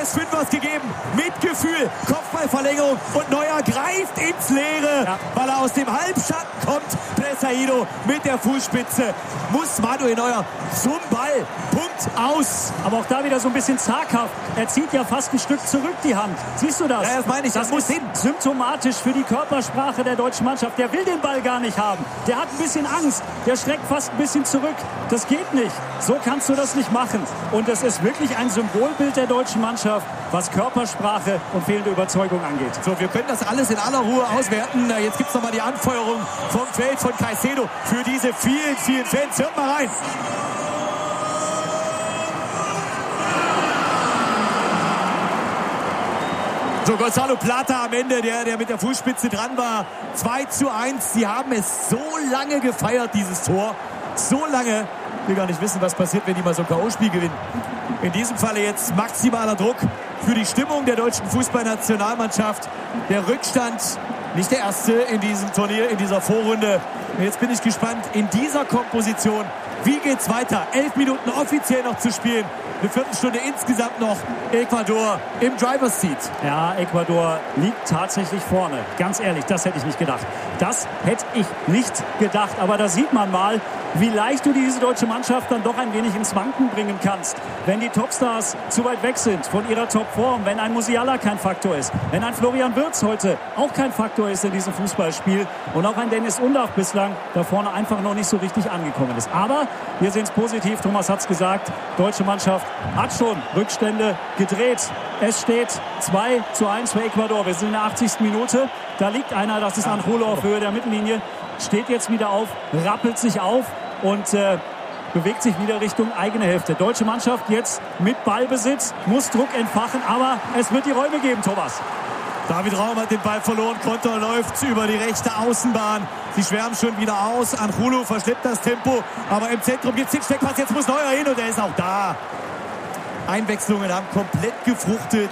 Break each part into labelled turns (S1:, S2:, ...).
S1: des Fünfers gegeben. Mit Gefühl, Kopfballverlängerung und Neuer greift ins Leere, weil er aus dem Halbschatten kommt. Bresaido mit der Fußspitze. Muss Manuel Neuer zum Ball. Punkt, aus.
S2: Aber auch da wieder so ein bisschen zaghaft. Er zieht ja fast ein Stück zurück die Hand. Siehst du das?
S1: Ja, das meine ich.
S2: Das muss hin. Symptomatisch für die Körpersprache der deutschen Mannschaft. Der will den Ball gar nicht haben. Der hat ein bisschen Angst. Der schreckt fast ein bisschen zurück. Das geht nicht. So kannst du das nicht machen. Und es ist wirklich ein Symbolbild der deutschen Mannschaft, was Körpersprache und fehlende Überzeugung angeht.
S1: So, wir können das alles in aller Ruhe auswerten. Jetzt gibt es nochmal die Anfeuerung vom Feld von Caicedo für diese vielen, vielen Fans. Hört mal rein. So, Gonzalo Plata am Ende, der mit der Fußspitze dran war. 2:1. Sie haben es so lange gefeiert, dieses Tor. So lange. Ich will gar nicht wissen, was passiert, wenn die mal so ein K.O.-Spiel gewinnen. In diesem Falle jetzt maximaler Druck für die Stimmung der deutschen Fußballnationalmannschaft. Der Rückstand, nicht der erste in diesem Turnier, in dieser Vorrunde. Und jetzt bin ich gespannt, in dieser Komposition, wie geht's weiter? 11 Minuten offiziell noch zu spielen. Eine Viertelstunde insgesamt noch. Ecuador im Driver's Seat.
S2: Ja, Ecuador liegt tatsächlich vorne. Ganz ehrlich, das hätte ich nicht gedacht. Das hätte ich nicht gedacht. Aber da sieht man mal, wie leicht du diese deutsche Mannschaft dann doch ein wenig ins Wanken bringen kannst. Wenn die Topstars zu weit weg sind von ihrer Topform, wenn ein Musiala kein Faktor ist, wenn ein Florian Wirtz heute auch kein Faktor ist in diesem Fußballspiel und auch ein Dennis Undaff bislang da vorne einfach noch nicht so richtig angekommen ist. Aber wir sehen es positiv, Thomas hat es gesagt, deutsche Mannschaft hat schon Rückstände gedreht. Es steht 2:1 für Ecuador. Wir sind in der 80. Minute. Da liegt einer, das ist Angulo auf Höhe der Mittellinie. Steht jetzt wieder auf, rappelt sich auf und bewegt sich wieder Richtung eigene Hälfte. Deutsche Mannschaft jetzt mit Ballbesitz, muss Druck entfachen, aber es wird die Räume geben, Thomas.
S1: David Raum hat den Ball verloren, Konter läuft über die rechte Außenbahn. Sie schwärmen schon wieder aus. Angulo verschleppt das Tempo, aber im Zentrum gibt es den Steckpass. Jetzt muss Neuer hin und er ist auch da. Einwechslungen haben komplett gefruchtet.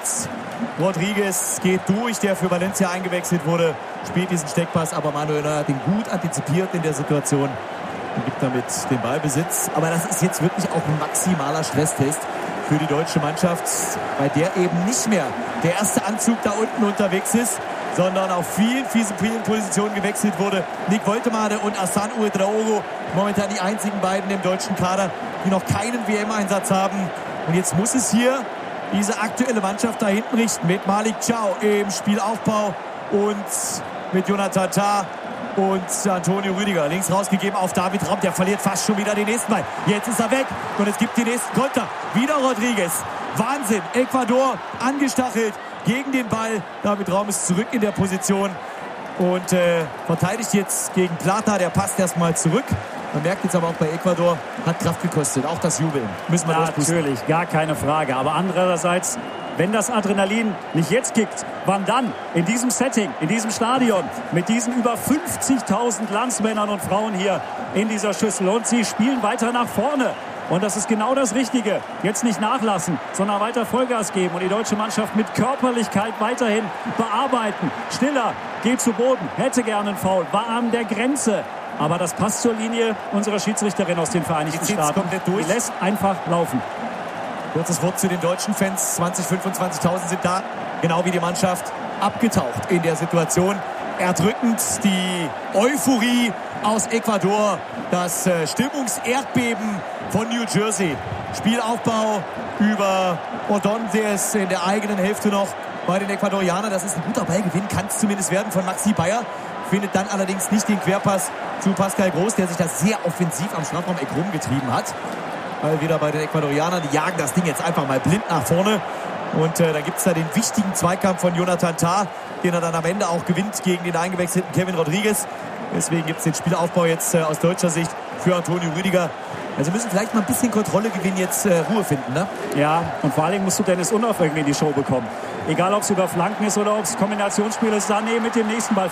S1: Rodriguez geht durch, der für Valencia eingewechselt wurde, spielt diesen Steckpass, aber Manuel Neuer hat ihn gut antizipiert in der Situation und gibt damit den Ballbesitz. Aber das ist jetzt wirklich auch ein maximaler Stresstest für die deutsche Mannschaft, bei der eben nicht mehr der erste Anzug da unten unterwegs ist, sondern auf vielen Positionen gewechselt wurde. Nick Woltemade und Hassan Ouedraogo, momentan die einzigen beiden im deutschen Kader, die noch keinen WM-Einsatz haben. Und jetzt muss es hier diese aktuelle Mannschaft da hinten richten mit Malik Thiaw im Spielaufbau und mit Jonathan Tah und Antonio Rüdiger. Links rausgegeben auf David Raum, der verliert fast schon wieder den nächsten Ball. Jetzt ist er weg und es gibt den nächsten Konter. Wieder Rodriguez. Wahnsinn. Ecuador angestachelt gegen den Ball. David Raum ist zurück in der Position und verteidigt jetzt gegen Plata. Der passt erstmal zurück. Man merkt jetzt aber auch bei Ecuador, hat Kraft gekostet. Auch das Jubeln müssen wir durchpusten.
S2: Natürlich, gar keine Frage. Aber andererseits, wenn das Adrenalin nicht jetzt kickt, wann dann? In diesem Setting, in diesem Stadion, mit diesen über 50.000 Landsmännern und Frauen hier in dieser Schüssel. Und sie spielen weiter nach vorne. Und das ist genau das Richtige. Jetzt nicht nachlassen, sondern weiter Vollgas geben. Und die deutsche Mannschaft mit Körperlichkeit weiterhin bearbeiten. Stiller geht zu Boden, hätte gerne einen Foul, war an der Grenze. Aber das passt zur Linie unserer Schiedsrichterin aus den Vereinigten Staaten. Die lässt einfach laufen.
S1: Kurzes Wort zu den deutschen Fans. 20.000, 25.000 sind da. Genau wie die Mannschaft abgetaucht in der Situation. Erdrückend die Euphorie aus Ecuador. Das Stimmungserdbeben von New Jersey. Spielaufbau über Ordonez in der eigenen Hälfte noch bei den Ecuadorianern. Das ist ein guter Ballgewinn. Kann es zumindest werden von Maxi Bayer. Findet dann allerdings nicht den Querpass zu Pascal Groß, der sich da sehr offensiv am Strafraum-Eck rumgetrieben hat. Weil wieder bei den Ecuadorianern, die jagen das Ding jetzt einfach mal blind nach vorne. Und da gibt es da den wichtigen Zweikampf von Jonathan Tah, den er dann am Ende auch gewinnt gegen den eingewechselten Kevin Rodriguez. Deswegen gibt es den Spielaufbau jetzt aus deutscher Sicht für Antonio Rüdiger. Also müssen vielleicht mal ein bisschen Kontrolle gewinnen, jetzt Ruhe finden, ne?
S2: Ja, und vor allem musst du Dennis Undaff irgendwie in die Show bekommen. Egal, ob es über Flanken ist oder ob es Kombinationsspiel ist. Sané mit dem nächsten Ballverlust.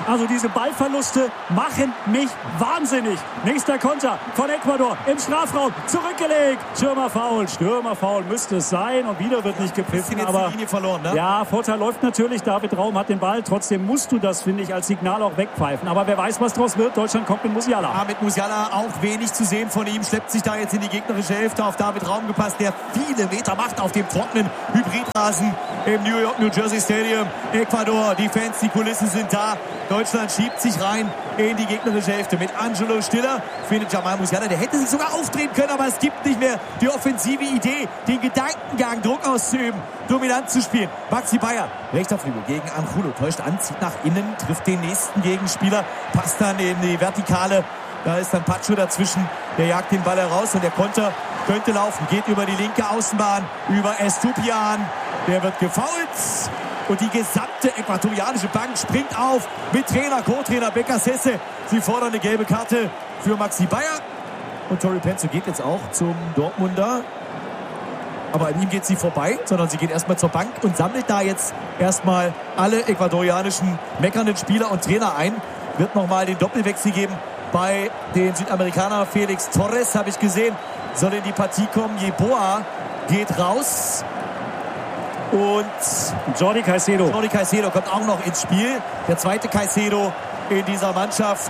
S2: Also diese Ballverluste machen mich wahnsinnig. Nächster Konter von Ecuador im Strafraum. Zurückgelegt. Stürmerfoul müsste es sein. Und wieder wird nicht gepfiffen. Aber
S1: die Linie verloren, ne?
S2: Ja, Vorteil läuft natürlich. David Raum hat den Ball. Trotzdem musst du das, finde ich, als Signal auch wegpfeifen. Aber wer weiß, was draus wird. Deutschland kommt mit Musiala.
S1: Ja, mit Musiala auch wenig zu sehen von ihm. Schleppt sich da jetzt in die gegnerische Hälfte. Auf David Raum gepasst, der viele Meter macht auf dem trockenen Hybridrasen im New Jersey Stadium. Ecuador, die Fans, die Kulissen sind da. Deutschland schiebt sich rein in die gegnerische Hälfte mit Angelo Stiller. Findet Jamal Musiala, der hätte sich sogar aufdrehen können, aber es gibt nicht mehr die offensive Idee, den Gedankengang, Druck auszuüben, dominant zu spielen. Maxi Bayer, rechter Flügel gegen Angulo, täuscht an, zieht nach innen, trifft den nächsten Gegenspieler, passt dann in die Vertikale. Da ist dann Pacho dazwischen, der jagt den Ball heraus und der Konter könnte laufen. Geht über die linke Außenbahn, über Estupiñán. Der wird gefoult. Und die gesamte äquatorianische Bank springt auf mit Trainer, Co-Trainer Becasese. Sie fordern eine gelbe Karte für Maxi Bayer. Und Tori Penzo geht jetzt auch zum Dortmunder. Aber an ihm geht sie vorbei, sondern sie geht erstmal zur Bank und sammelt da jetzt erstmal alle äquatorianischen meckernden Spieler und Trainer ein. Wird nochmal den Doppelwechsel geben bei den Südamerikanern. Felix Torres, habe ich gesehen, soll in die Partie kommen. Yeboah geht raus. Und
S2: Jordi Caicedo
S1: kommt auch noch ins Spiel. Der zweite Caicedo in dieser Mannschaft.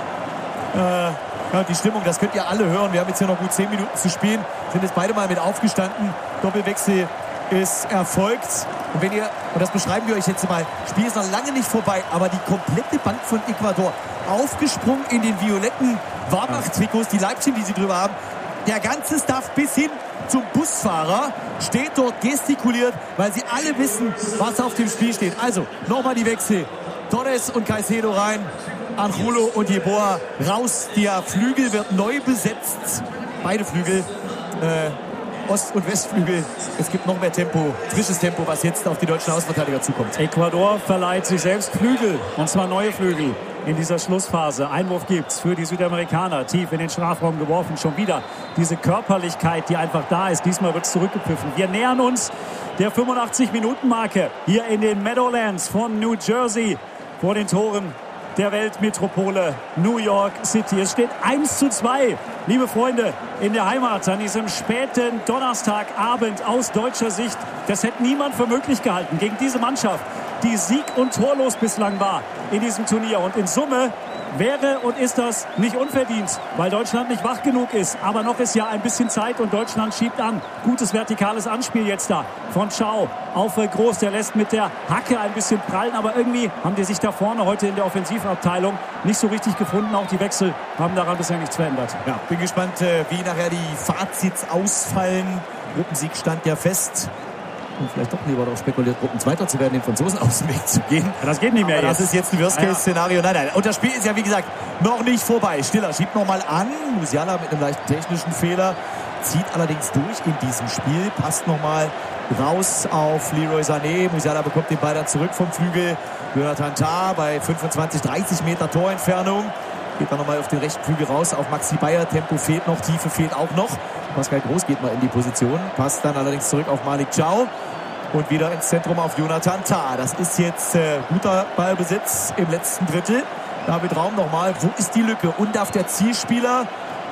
S1: Die Stimmung, das könnt ihr alle hören. Wir haben jetzt hier noch gut 10 Minuten zu spielen. Sind jetzt beide mal mit aufgestanden. Doppelwechsel ist erfolgt. Und das beschreiben wir euch jetzt mal. Spiel ist noch lange nicht vorbei, aber die komplette Bank von Ecuador aufgesprungen in den violetten Warmach-Trikots, die Leibchen, die sie drüber haben. Der ganze Staff bis hin zum Busfahrer steht dort, gestikuliert, weil sie alle wissen, was auf dem Spiel steht. Also, nochmal die Wechsel. Torres und Caicedo rein, Angulo und Yeboah raus. Der Flügel wird neu besetzt. Beide Flügel, Ost- und Westflügel. Es gibt noch mehr Tempo, frisches Tempo, was jetzt auf die deutschen Außenverteidiger zukommt.
S2: Ecuador verleiht sich selbst Flügel, und zwar neue Flügel. In dieser Schlussphase. Einwurf gibt's für die Südamerikaner. Tief in den Strafraum geworfen. Schon wieder diese Körperlichkeit, die einfach da ist. Diesmal wird's zurückgepfiffen. Wir nähern uns der 85-Minuten-Marke hier in den Meadowlands von New Jersey vor den Toren der Weltmetropole New York City. Es steht 1:2, liebe Freunde, in der Heimat an diesem späten Donnerstagabend aus deutscher Sicht. Das hätte niemand für möglich gehalten gegen diese Mannschaft, die sieg- und torlos bislang war in diesem Turnier. Und in Summe wäre und ist das nicht unverdient, weil Deutschland nicht wach genug ist. Aber noch ist ja ein bisschen Zeit und Deutschland schiebt an. Gutes vertikales Anspiel jetzt da von Schau auf Groß. Der lässt mit der Hacke ein bisschen prallen, aber irgendwie haben die sich da vorne heute in der Offensivabteilung nicht so richtig gefunden. Auch die Wechsel haben daran bisher nichts verändert.
S1: Ja, bin gespannt, wie nachher die Fazits ausfallen. Gruppensieg stand ja fest. Und vielleicht doch lieber darauf spekuliert, Gruppenzweiter zu werden, den Franzosen aus dem Weg zu gehen.
S2: Ja, das geht nicht mehr.
S1: Aber das ist jetzt ein Worst-Case-Szenario. Nein. Und das Spiel ist ja, wie gesagt, noch nicht vorbei. Stiller schiebt nochmal an. Musiala mit einem leichten technischen Fehler. Zieht allerdings durch in diesem Spiel. Passt nochmal raus auf Leroy Sané. Musiala bekommt den Ball dann zurück vom Flügel. Jonathan Tah bei 25, 30 Meter Torentfernung. Geht dann nochmal auf den rechten Flügel raus auf Maxi Bayer. Tempo fehlt noch, Tiefe fehlt auch noch. Pascal Groß geht mal in die Position. Passt dann allerdings zurück auf Malik Thiaw. Und wieder ins Zentrum auf Jonathan Tah. Das ist jetzt guter Ballbesitz im letzten Drittel. David Raum nochmal. Wo ist die Lücke? Und auf der Zielspieler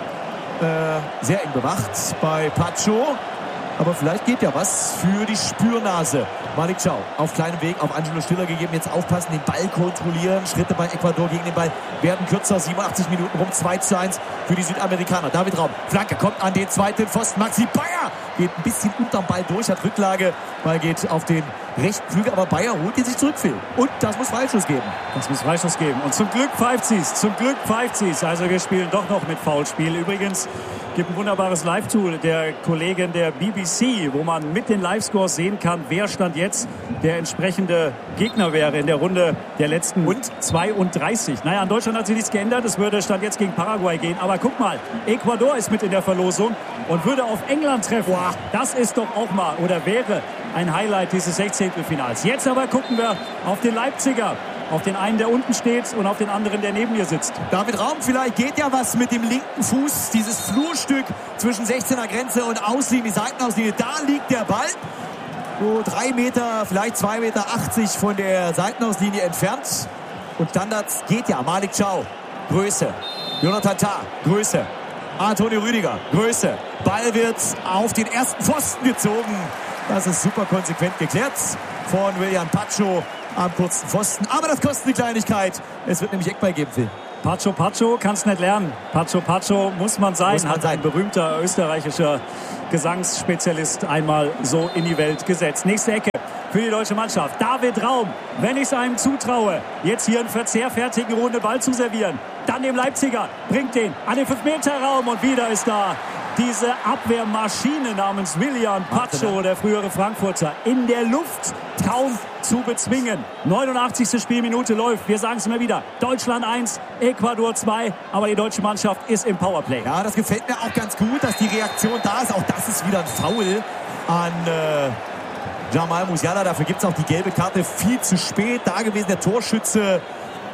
S1: sehr eng bewacht bei Pacho. Aber vielleicht geht ja was für die Spürnase. Malik Thiaw auf kleinem Weg auf Angelo Stiller gegeben. Jetzt aufpassen, den Ball kontrollieren. Schritte bei Ecuador gegen den Ball werden kürzer. 87 Minuten rum. 2:1 für die Südamerikaner. David Raum. Flanke kommt an den zweiten Pfosten. Maxi Bayer geht ein bisschen unterm Ball durch. Hat Rücklage. Ball geht auf den rechten Flügel. Aber Bayer holt ihn sich zurück. Und das muss Freischuss geben.
S2: Das muss Freischuss geben. Und zum Glück pfeift sie's. Also wir spielen doch noch mit Foulspiel. Übrigens gibt ein wunderbares Live-Tool der Kollegen der BBC, wo man mit den Live-Scores sehen kann, wer Stand jetzt der entsprechende Gegner wäre in der Runde der letzten 32. Naja, an Deutschland hat sich nichts geändert. Es würde Stand jetzt gegen Paraguay gehen. Aber guck mal, Ecuador ist mit in der Verlosung und würde auf England treffen. Boah, das ist doch auch mal oder wäre ein Highlight dieses 16. Finals. Jetzt aber gucken wir auf den Leipziger. Auf den einen, der unten steht und auf den anderen, der neben mir sitzt.
S1: David Raum, vielleicht geht ja was mit dem linken Fuß. Dieses Flurstück zwischen 16er Grenze und Auslinie, Seitenauslinie. Da liegt der Ball. So 3 Meter, vielleicht 2,80 Meter von der Seitenauslinie entfernt. und Standards geht ja. Malik Thiaw, Größe. Jonathan Tah, Größe. Antonio Rüdiger, Größe. Ball wird auf den ersten Pfosten gezogen. Das ist super konsequent geklärt von Willian Pacho am kurzen Pfosten. Aber das kostet eine Kleinigkeit. Es wird nämlich Eckball geben, Phil.
S2: Pacho kannst nicht lernen. Pacho muss man sein. Hat ein berühmter österreichischer Gesangsspezialist einmal so in die Welt gesetzt. Nächste Ecke für die deutsche Mannschaft. David Raum, wenn ich es einem zutraue, jetzt hier einen verzehrfertigen Runde Ball zu servieren. Dann dem Leipziger, bringt den an den 5-Meter-Raum und wieder ist da diese Abwehrmaschine namens Willian Pacho, der frühere Frankfurter, in der Luft kaum zu bezwingen. 89. Spielminute läuft. Wir sagen es immer wieder. Deutschland 1, Ecuador 2. Aber die deutsche Mannschaft ist im Powerplay.
S1: Ja, das gefällt mir auch ganz gut, dass die Reaktion da ist. Auch das ist wieder ein Foul an Jamal Musiala. Dafür gibt es auch die gelbe Karte. Viel zu spät da gewesen. Der Torschütze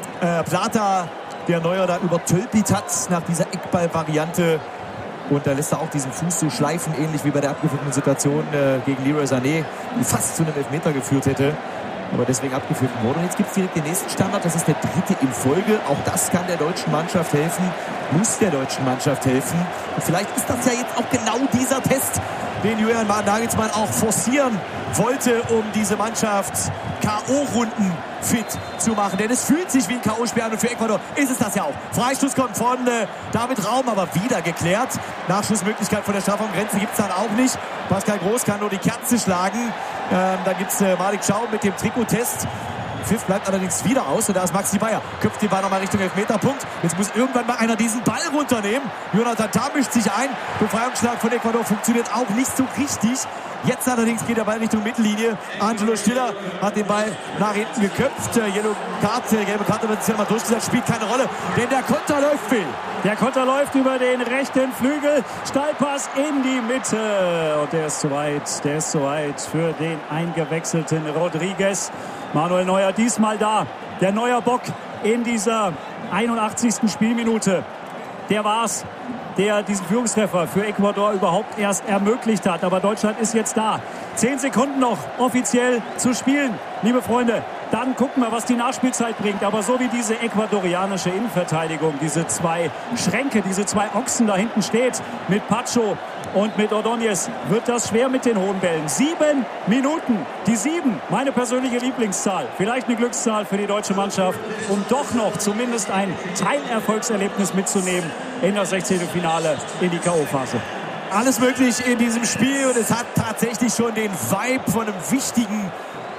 S1: Plata, der Neuer da übertölpelt hat nach dieser Eckball-Variante. Und da lässt er auch diesen Fuß so schleifen, ähnlich wie bei der abgepfiffenen Situation gegen Leroy Sané, die fast zu einem Elfmeter geführt hätte. Aber deswegen abgepfiffen wurde. Und jetzt gibt es direkt den nächsten Standard. Das ist der 3. in Folge. Auch das kann der deutschen Mannschaft helfen. Muss der deutschen Mannschaft helfen. Und vielleicht ist das ja jetzt auch genau dieser Test, den Julian Nagelsmann auch forcieren wollte, um diese Mannschaft K.O.-Runden fit zu machen. Denn es fühlt sich wie ein K.O.-Spiel an und für Ecuador ist es das ja auch. Freistoß kommt von David Raum, aber wieder geklärt. Nachschussmöglichkeit von der Strafraumgrenze gibt es dann auch nicht. Pascal Groß kann nur die Kerze schlagen. Dann gibt es Malik Thiaw mit dem Trikottest. Pfiff bleibt allerdings wieder aus und da ist Maxi Bayer. Köpft den Ball nochmal Richtung Elfmeterpunkt. Jetzt muss irgendwann mal einer diesen Ball runternehmen. Jonathan Tah mischt sich ein. Befreiungsschlag von Ecuador funktioniert auch nicht so richtig. Jetzt allerdings geht der Ball Richtung Mittellinie. Angelo Stiller hat den Ball nach hinten geköpft. Gelbe Karte wird jetzt ja mal durchgesetzt, spielt keine Rolle. Denn der Konter läuft, Phil.
S2: Der Konter läuft über den rechten Flügel. Steilpass in die Mitte. Und der ist zu weit für den eingewechselten Rodriguez. Manuel Neuer diesmal da. Der Neuer Bock in dieser 81. Spielminute. Der war's, der diesen Führungstreffer für Ecuador überhaupt erst ermöglicht hat. Aber Deutschland ist jetzt da. 10 Sekunden noch offiziell zu spielen, liebe Freunde. Dann gucken wir, was die Nachspielzeit bringt. Aber so wie diese ecuadorianische Innenverteidigung, diese 2 Schränke, diese 2 Ochsen da hinten steht, mit Pacho und mit Ordóñez, wird das schwer mit den hohen Bällen. 7 Minuten, die 7, meine persönliche Lieblingszahl. Vielleicht eine Glückszahl für die deutsche Mannschaft, um doch noch zumindest ein Teilerfolgserlebnis mitzunehmen in das 16. Finale in die K.O.-Phase.
S1: Alles möglich in diesem Spiel und es hat tatsächlich schon den Vibe von einem wichtigen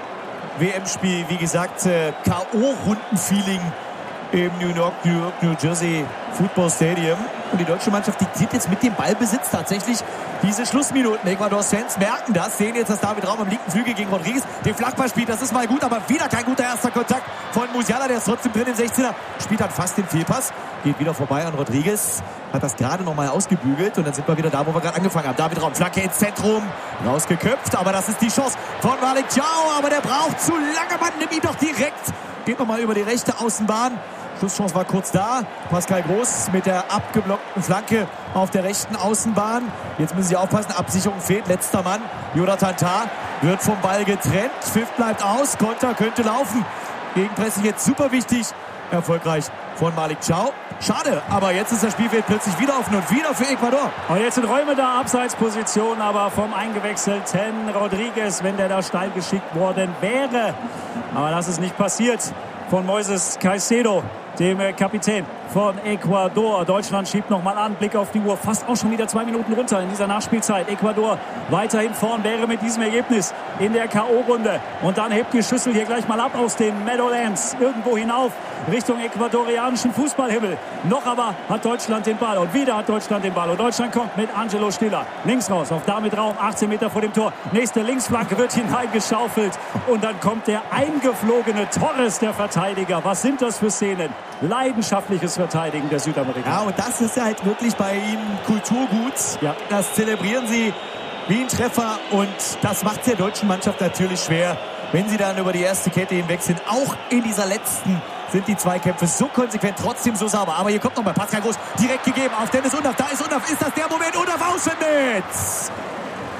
S1: WM-Spiel. Wie gesagt, K.O.-Runden-Feeling im New Jersey Football Stadium. Und die deutsche Mannschaft diktiert jetzt mit dem Ballbesitz tatsächlich diese Schlussminuten. Ecuadors Fans merken das, sehen jetzt, dass David Raum am linken Flügel gegen Rodriguez den Flachball spielt. Das ist mal gut, aber wieder kein guter erster Kontakt von Musiala. Der ist trotzdem drin im 16er. Spielt dann fast den Fehlpass. Geht wieder vorbei an Rodriguez. Hat das gerade noch mal ausgebügelt. Und dann sind wir wieder da, wo wir gerade angefangen haben. David Raum, Flanke ins Zentrum. Rausgeköpft. Aber das ist die Chance von Malik Thiaw. Aber der braucht zu lange. Man nimmt ihn doch direkt. Geht nochmal über die rechte Außenbahn. Schlusschance war kurz da. Pascal Groß mit der abgeblockten Flanke auf der rechten Außenbahn. Jetzt müssen Sie aufpassen, Absicherung fehlt. Letzter Mann, Jonathan Tah, wird vom Ball getrennt. Pfiff bleibt aus, Konter könnte laufen. Gegenpressing jetzt super wichtig. Erfolgreich von Malik Thiaw. Schade, aber jetzt ist das Spielfeld plötzlich wieder offen und wieder für Ecuador.
S2: Und jetzt sind Räume da, Abseitsposition, aber vom eingewechselten Rodriguez, wenn der da steil geschickt worden wäre. Aber das ist nicht passiert von Moises Caicedo, dem Kapitän von Ecuador. Deutschland schiebt nochmal an, Blick auf die Uhr, fast auch schon wieder 2 Minuten runter in dieser Nachspielzeit. Ecuador weiterhin vorn, wäre mit diesem Ergebnis in der K.O.-Runde. Und dann hebt die Schüssel hier gleich mal ab aus den Meadowlands, irgendwo hinauf, Richtung ecuadorianischen Fußballhimmel. Noch aber hat Deutschland den Ball und wieder hat Deutschland den Ball. Und Deutschland kommt mit Angelo Stiller links raus, auf David Raum, 18 Meter vor dem Tor. Nächste Linksflanke wird hineingeschaufelt und dann kommt der eingeflogene Torres, der Verteidiger. Was sind das für Szenen? Leidenschaftliches Verteidigen der Südamerikaner.
S1: Ja, und das ist halt wirklich bei ihnen Kulturgut. Ja. Das zelebrieren sie wie ein Treffer und das macht es der deutschen Mannschaft natürlich schwer, wenn sie dann über die erste Kette hinweg sind. Auch in dieser letzten sind die Zweikämpfe so konsequent, trotzdem so sauber. Aber hier kommt nochmal Pascal Groß, direkt gegeben auf Dennis Undaff. Da ist Undaff, ist das der Moment? Undaff aus dem Netz! Da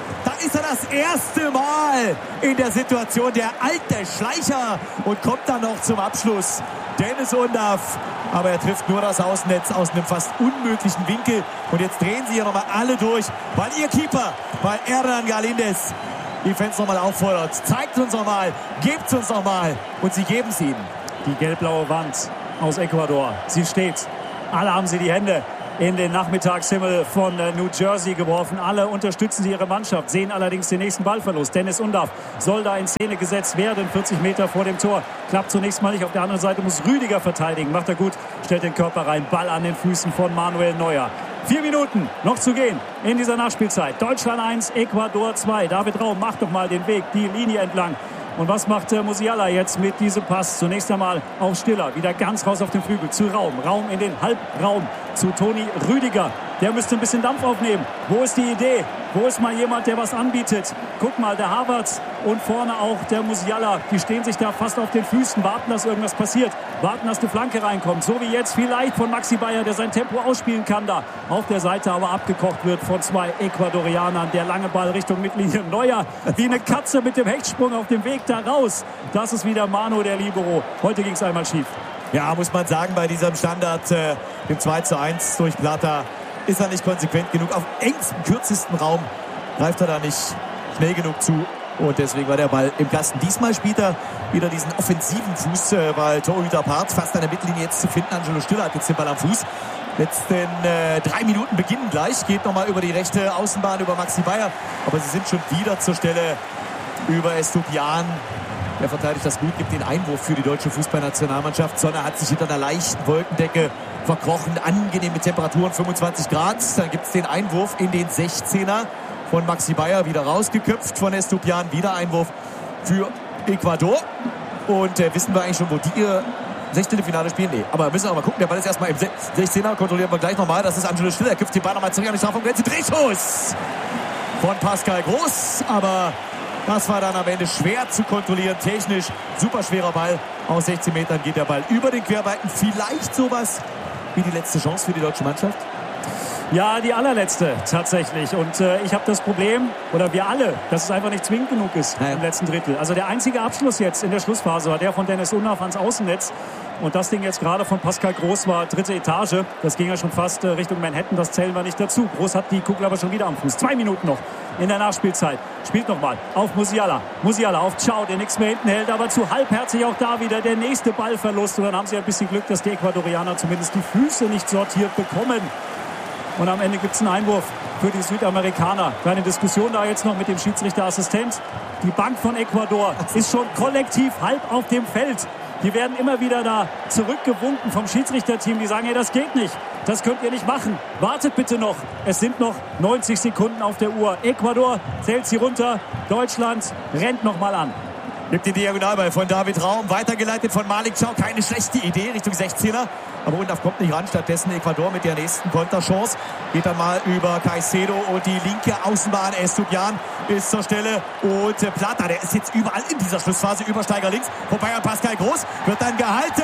S1: ist er das erste Mal in der Situation, der alte Schleicher, und kommt dann noch zum Abschluss. Dennis Undaff, aber er trifft nur das Außennetz aus einem fast unmöglichen Winkel. Und jetzt drehen sie hier nochmal alle durch, weil ihr Keeper, weil Hernan Galíndez die Fans nochmal auffordert. Zeigt uns nochmal, gebt uns nochmal, und sie geben es ihnen.
S2: Die gelb-blaue Wand aus Ecuador, sie steht. Alle haben sie die Hände in den Nachmittagshimmel von New Jersey geworfen. Alle unterstützen sie ihre Mannschaft, sehen allerdings den nächsten Ballverlust. Dennis Undaff soll da in Szene gesetzt werden, 40 Meter vor dem Tor. Klappt zunächst mal nicht. Auf der anderen Seite muss Rüdiger verteidigen. Macht er gut, stellt den Körper rein. Ball an den Füßen von Manuel Neuer. 4 Minuten noch zu gehen in dieser Nachspielzeit. Deutschland 1, Ecuador 2. David Raum macht doch mal den Weg, die Linie entlang. Und was macht Musiala jetzt mit diesem Pass? Zunächst einmal auf Stiller, wieder ganz raus auf den Flügel zu Raum. Raum in den Halbraum zu Toni Rüdiger. Der müsste ein bisschen Dampf aufnehmen. Wo ist die Idee? Wo ist mal jemand, der was anbietet? Guck mal, der Havertz und vorne auch der Musiala. Die stehen sich da fast auf den Füßen, warten, dass irgendwas passiert. Warten, dass eine Flanke reinkommt. So wie jetzt vielleicht von Maxi Bayer, der sein Tempo ausspielen kann da. Auf der Seite aber abgekocht wird von 2 Ecuadorianern. Der lange Ball Richtung Mittellinie. Neuer wie eine Katze mit dem Hechtsprung auf dem Weg da raus. Das ist wieder Manu, der Libero. Heute ging es einmal schief.
S1: Ja, muss man sagen, bei diesem Standard, dem 2:1 durch Plata, ist er nicht konsequent genug. Auf engstem, kürzesten Raum greift er da nicht schnell genug zu. Und deswegen war der Ball im Kasten. Diesmal spielt er wieder diesen offensiven Fuß, weil Torhüter Part fast an der Mittellinie jetzt zu finden. Angelo Stiller hat jetzt den Ball am Fuß. Letzten 3 Minuten beginnen gleich. Geht nochmal über die rechte Außenbahn, über Maxi Bayer. Aber sie sind schon wieder zur Stelle über Estupiñán. Der verteidigt das gut, gibt den Einwurf für die deutsche Fußballnationalmannschaft. Sonne hat sich hinter einer leichten Wolkendecke verkrochen. Angenehme Temperaturen, 25 Grad. Dann gibt es den Einwurf in den 16er von Maxi Bayer. Wieder rausgeköpft von Estupiñán. Wieder Einwurf für Ecuador. Und wissen wir eigentlich schon, wo die ihr 16. Finale spielen? Nee, aber müssen wir mal gucken. Der Ball ist erstmal im 16er. Kontrollieren wir gleich nochmal. Das ist Angelo Stiller. Er köpft den Ball nochmal zurück an die Strafraumgrenze. Drehschuss von Pascal Groß. Aber das war dann am Ende schwer zu kontrollieren. Technisch super schwerer Ball. Aus 16 Metern geht der Ball über den Querbalken. Vielleicht sowas wie die letzte Chance für die deutsche Mannschaft?
S2: Ja, die allerletzte tatsächlich. Und ich habe das Problem, oder wir alle, dass es einfach nicht zwingend genug ist im letzten Drittel. Also der einzige Abschluss jetzt in der Schlussphase war der von Dennis Undaff ans Außennetz. Und das Ding jetzt gerade von Pascal Groß war 3. Etage. Das ging ja schon fast Richtung Manhattan. Das zählen wir nicht dazu. Groß hat die Kugel aber schon wieder am Fuß. 2 Minuten noch in der Nachspielzeit. Spielt nochmal auf Musiala. Musiala auf Chao, der nichts mehr hinten hält. Aber zu halbherzig auch da wieder der nächste Ballverlust. Und dann haben sie ein bisschen Glück, dass die Ecuadorianer zumindest die Füße nicht sortiert bekommen. Und am Ende gibt es einen Einwurf für die Südamerikaner. Kleine Diskussion da jetzt noch mit dem Schiedsrichterassistent. Die Bank von Ecuador ist schon kollektiv halb auf dem Feld. Die werden immer wieder da zurückgewunken vom Schiedsrichterteam. Die sagen, hey, das geht nicht. Das könnt ihr nicht machen. Wartet bitte noch. Es sind noch 90 Sekunden auf der Uhr. Ecuador zählt sie runter. Deutschland rennt nochmal an.
S1: Nimmt den Diagonalball von David Raum. Weitergeleitet von Malik Chao. Keine schlechte Idee Richtung 16er. Aber Undaff kommt nicht ran. Stattdessen Ecuador mit der nächsten Konterchance. Geht dann mal über Caicedo und die linke Außenbahn. Estupiñán ist zur Stelle. Und Plata, der ist jetzt überall in dieser Schlussphase. Übersteiger links. Vorbei an Pascal Groß. Wird dann gehalten.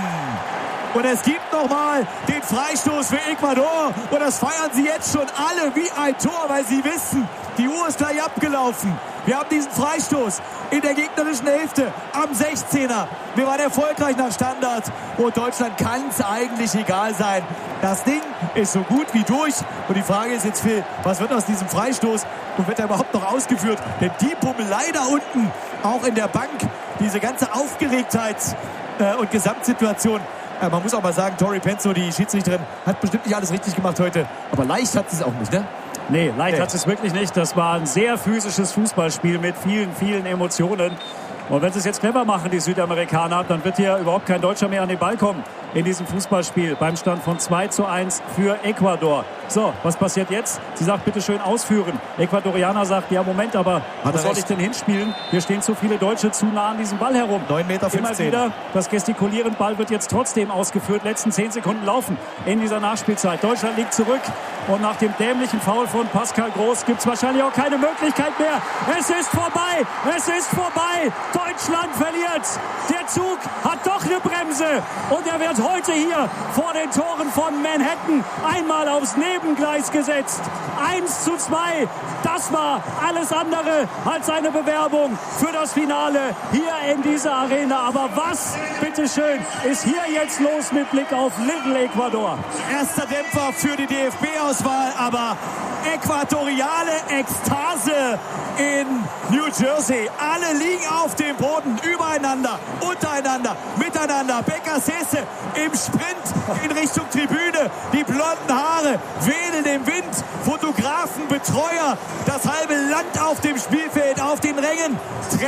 S1: Und es gibt nochmal den Freistoß für Ecuador. Und das feiern sie jetzt schon alle wie ein Tor, weil sie wissen, die Uhr ist gleich abgelaufen. Wir haben diesen Freistoß in der gegnerischen Hälfte am 16er. Wir waren erfolgreich nach Standard. Und Deutschland kann es eigentlich egal sein. Das Ding ist so gut wie durch. Und die Frage ist jetzt, Phil, was wird aus diesem Freistoß? Und wird er überhaupt noch ausgeführt? Denn die Pummelei da unten, auch in der Bank, diese ganze Aufgeregtheit und Gesamtsituation. Man muss auch mal sagen, Tori Penzo, die Schiedsrichterin, hat bestimmt nicht alles richtig gemacht heute. Aber leicht hat sie es auch nicht, ne?
S2: Nee, leicht hat sie es wirklich nicht. Das war ein sehr physisches Fußballspiel mit vielen, vielen Emotionen. Und wenn sie es jetzt clever machen, die Südamerikaner, dann wird hier überhaupt kein Deutscher mehr an den Ball kommen in diesem Fußballspiel beim Stand von 2:1 für Ecuador. So, was passiert jetzt? Sie sagt, bitte schön ausführen. Ecuadorianer sagt, ja Moment, aber wo soll ich denn hinspielen? Hier stehen zu viele Deutsche zu nah an diesem Ball herum.
S1: 9,15 Meter.
S2: Immer wieder das Gestikulieren, Ball wird jetzt trotzdem ausgeführt. Letzten 10 Sekunden laufen in dieser Nachspielzeit. Deutschland liegt zurück und nach dem dämlichen Foul von Pascal Groß gibt es wahrscheinlich auch keine Möglichkeit mehr. Es ist vorbei! Es ist vorbei! Deutschland verliert! Der Zug hat doch eine Bremse und er wird wird heute hier vor den Toren von Manhattan einmal aufs Nebengleis gesetzt. 1:2, das war alles andere als eine Bewerbung für das Finale hier in dieser Arena. Aber was, bitteschön, ist hier jetzt los mit Blick auf Little Ecuador?
S1: Erster Dämpfer für die DFB-Auswahl, aber äquatoriale Ekstase in New Jersey. Alle liegen auf dem Boden, übereinander, untereinander, miteinander. Bekasese im Sprint in Richtung Tribüne. Die blonden Haare wedeln im Wind. Fotografen, Betreuer, das halbe Land auf dem Spielfeld, auf den Rängen.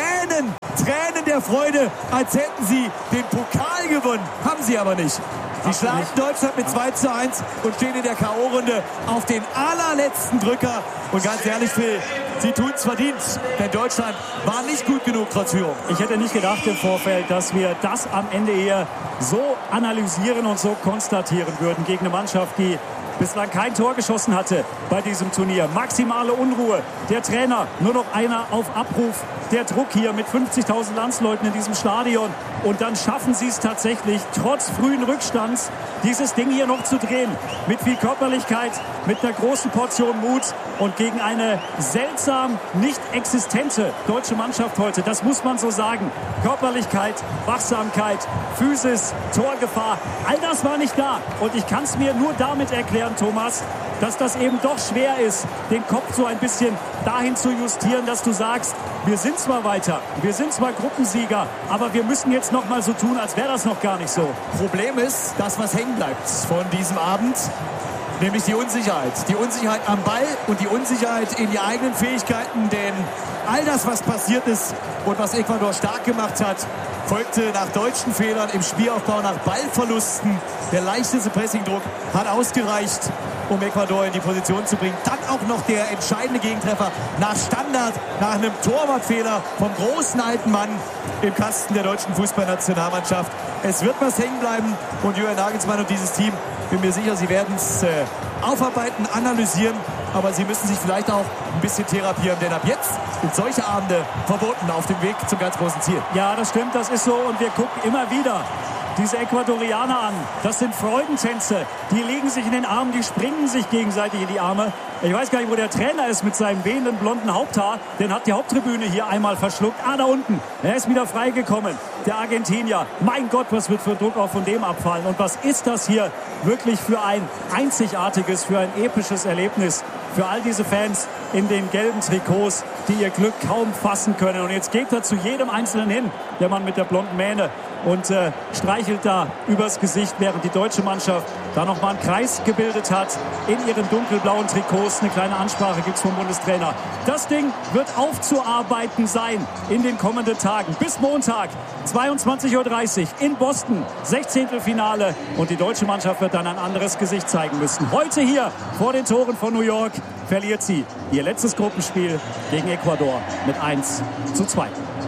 S1: Tränen der Freude, als hätten sie den Pokal gewonnen. Haben sie aber nicht. Sie schlagen Deutschland mit 2:1 und stehen in der K.O.-Runde auf den allerletzten Drücker. Und ganz ehrlich, Phil, sie tun es verdient, denn Deutschland war nicht gut genug trotz Führung.
S2: Ich hätte nicht gedacht im Vorfeld, dass wir das am Ende hier so analysieren und so konstatieren würden gegen eine Mannschaft, die bislang kein Tor geschossen hatte bei diesem Turnier. Maximale Unruhe. Der Trainer, nur noch einer auf Abruf. Der Druck hier mit 50.000 Landsleuten in diesem Stadion. Und dann schaffen sie es tatsächlich, trotz frühen Rückstands, dieses Ding hier noch zu drehen. Mit viel Körperlichkeit, mit einer großen Portion Mut und gegen eine seltsam nicht existente deutsche Mannschaft heute. Das muss man so sagen. Körperlichkeit, Wachsamkeit, Physis, Torgefahr, all das war nicht da. Und ich kann es mir nur damit erklären, Thomas, dass das eben doch schwer ist, den Kopf so ein bisschen dahin zu justieren, dass du sagst, wir sind zwar weiter, wir sind zwar Gruppensieger, aber wir müssen jetzt noch mal so tun, als wäre das noch gar nicht so.
S1: Problem ist, das, was hängen bleibt von diesem Abend, nämlich die Unsicherheit. Die Unsicherheit am Ball und die Unsicherheit in die eigenen Fähigkeiten, denn all das, was passiert ist und was Ecuador stark gemacht hat, folgte nach deutschen Fehlern im Spielaufbau, nach Ballverlusten. Der leichteste Pressingdruck hat ausgereicht, um Ecuador in die Position zu bringen. Dann auch noch der entscheidende Gegentreffer nach Standard, nach einem Torwartfehler vom großen alten Mann im Kasten der deutschen Fußballnationalmannschaft. Es wird was hängen bleiben und Julian Nagelsmann und dieses Team, bin mir sicher, sie werden es aufarbeiten, analysieren, aber sie müssen sich vielleicht auch ein bisschen therapieren, denn ab jetzt sind solche Abende verboten auf dem Weg zum ganz großen Ziel.
S2: Ja, das stimmt, das ist so und wir gucken immer wieder diese Ecuadorianer an. Das sind Freudentänze. Die legen sich in den Armen, die springen sich gegenseitig in die Arme. Ich weiß gar nicht, wo der Trainer ist mit seinem wehenden blonden Haupthaar. Den hat die Haupttribüne hier einmal verschluckt. Da unten. Er ist wieder freigekommen. Der Argentinier. Mein Gott, was wird für Druck auch von dem abfallen. Und was ist das hier wirklich für ein einzigartiges, für ein episches Erlebnis für all diese Fans in den gelben Trikots, die ihr Glück kaum fassen können. Und jetzt geht er zu jedem Einzelnen hin, der Mann mit der blonden Mähne, und streichelt da übers Gesicht, während die deutsche Mannschaft da nochmal einen Kreis gebildet hat in ihren dunkelblauen Trikots. Eine kleine Ansprache gibt es vom Bundestrainer. Das Ding wird aufzuarbeiten sein in den kommenden Tagen. Bis Montag, 22:30 Uhr in Boston, 16. Finale. Und die deutsche Mannschaft wird dann ein anderes Gesicht zeigen müssen. Heute hier vor den Toren von New York verliert sie ihr letztes Gruppenspiel gegen Ecuador mit 1:2.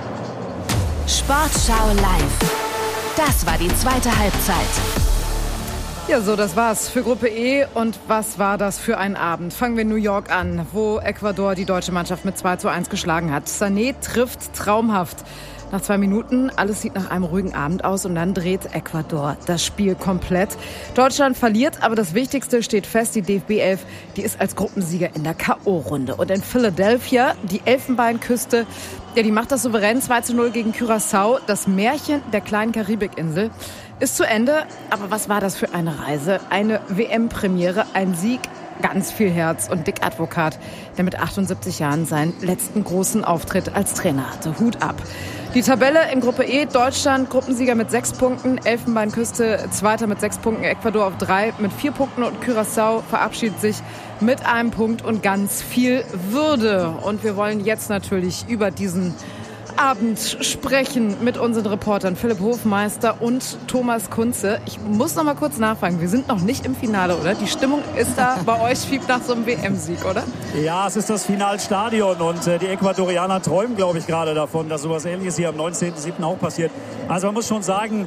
S3: Sportschau live. Das war die zweite Halbzeit.
S4: Ja, so, das war's für Gruppe E. Und was war das für ein Abend? Fangen wir in New York an, wo Ecuador die deutsche Mannschaft mit 2:1 geschlagen hat. Sané trifft traumhaft. Nach 2 Minuten, alles sieht nach einem ruhigen Abend aus und dann dreht Ecuador das Spiel komplett. Deutschland verliert, aber das Wichtigste steht fest, die DFB-11, die ist als Gruppensieger in der K.O.-Runde. Und in Philadelphia, die Elfenbeinküste, ja, die macht das souverän 2:0 gegen Curaçao. Das Märchen der kleinen Karibikinsel ist zu Ende. Aber was war das für eine Reise? Eine WM-Premiere, ein Sieg, ganz viel Herz und Dick Advokat, der mit 78 Jahren seinen letzten großen Auftritt als Trainer hatte. Hut ab. Die Tabelle in Gruppe E, Deutschland Gruppensieger mit 6 Punkten, Elfenbeinküste Zweiter mit 6 Punkten, Ecuador auf 3 mit 4 Punkten und Curaçao verabschiedet sich mit 1 Punkt und ganz viel Würde. Und wir wollen jetzt natürlich über diesen Abend sprechen mit unseren Reportern Philipp Hofmeister und Thomas Kunze. Ich muss noch mal kurz nachfragen, wir sind noch nicht im Finale, oder? Die Stimmung ist da bei euch fiebt nach so einem WM-Sieg, oder?
S2: Ja, es ist das Finalstadion und die Ecuadorianer träumen, glaube ich, gerade davon, dass sowas Ähnliches hier am 19.07. auch passiert. Also man muss schon sagen,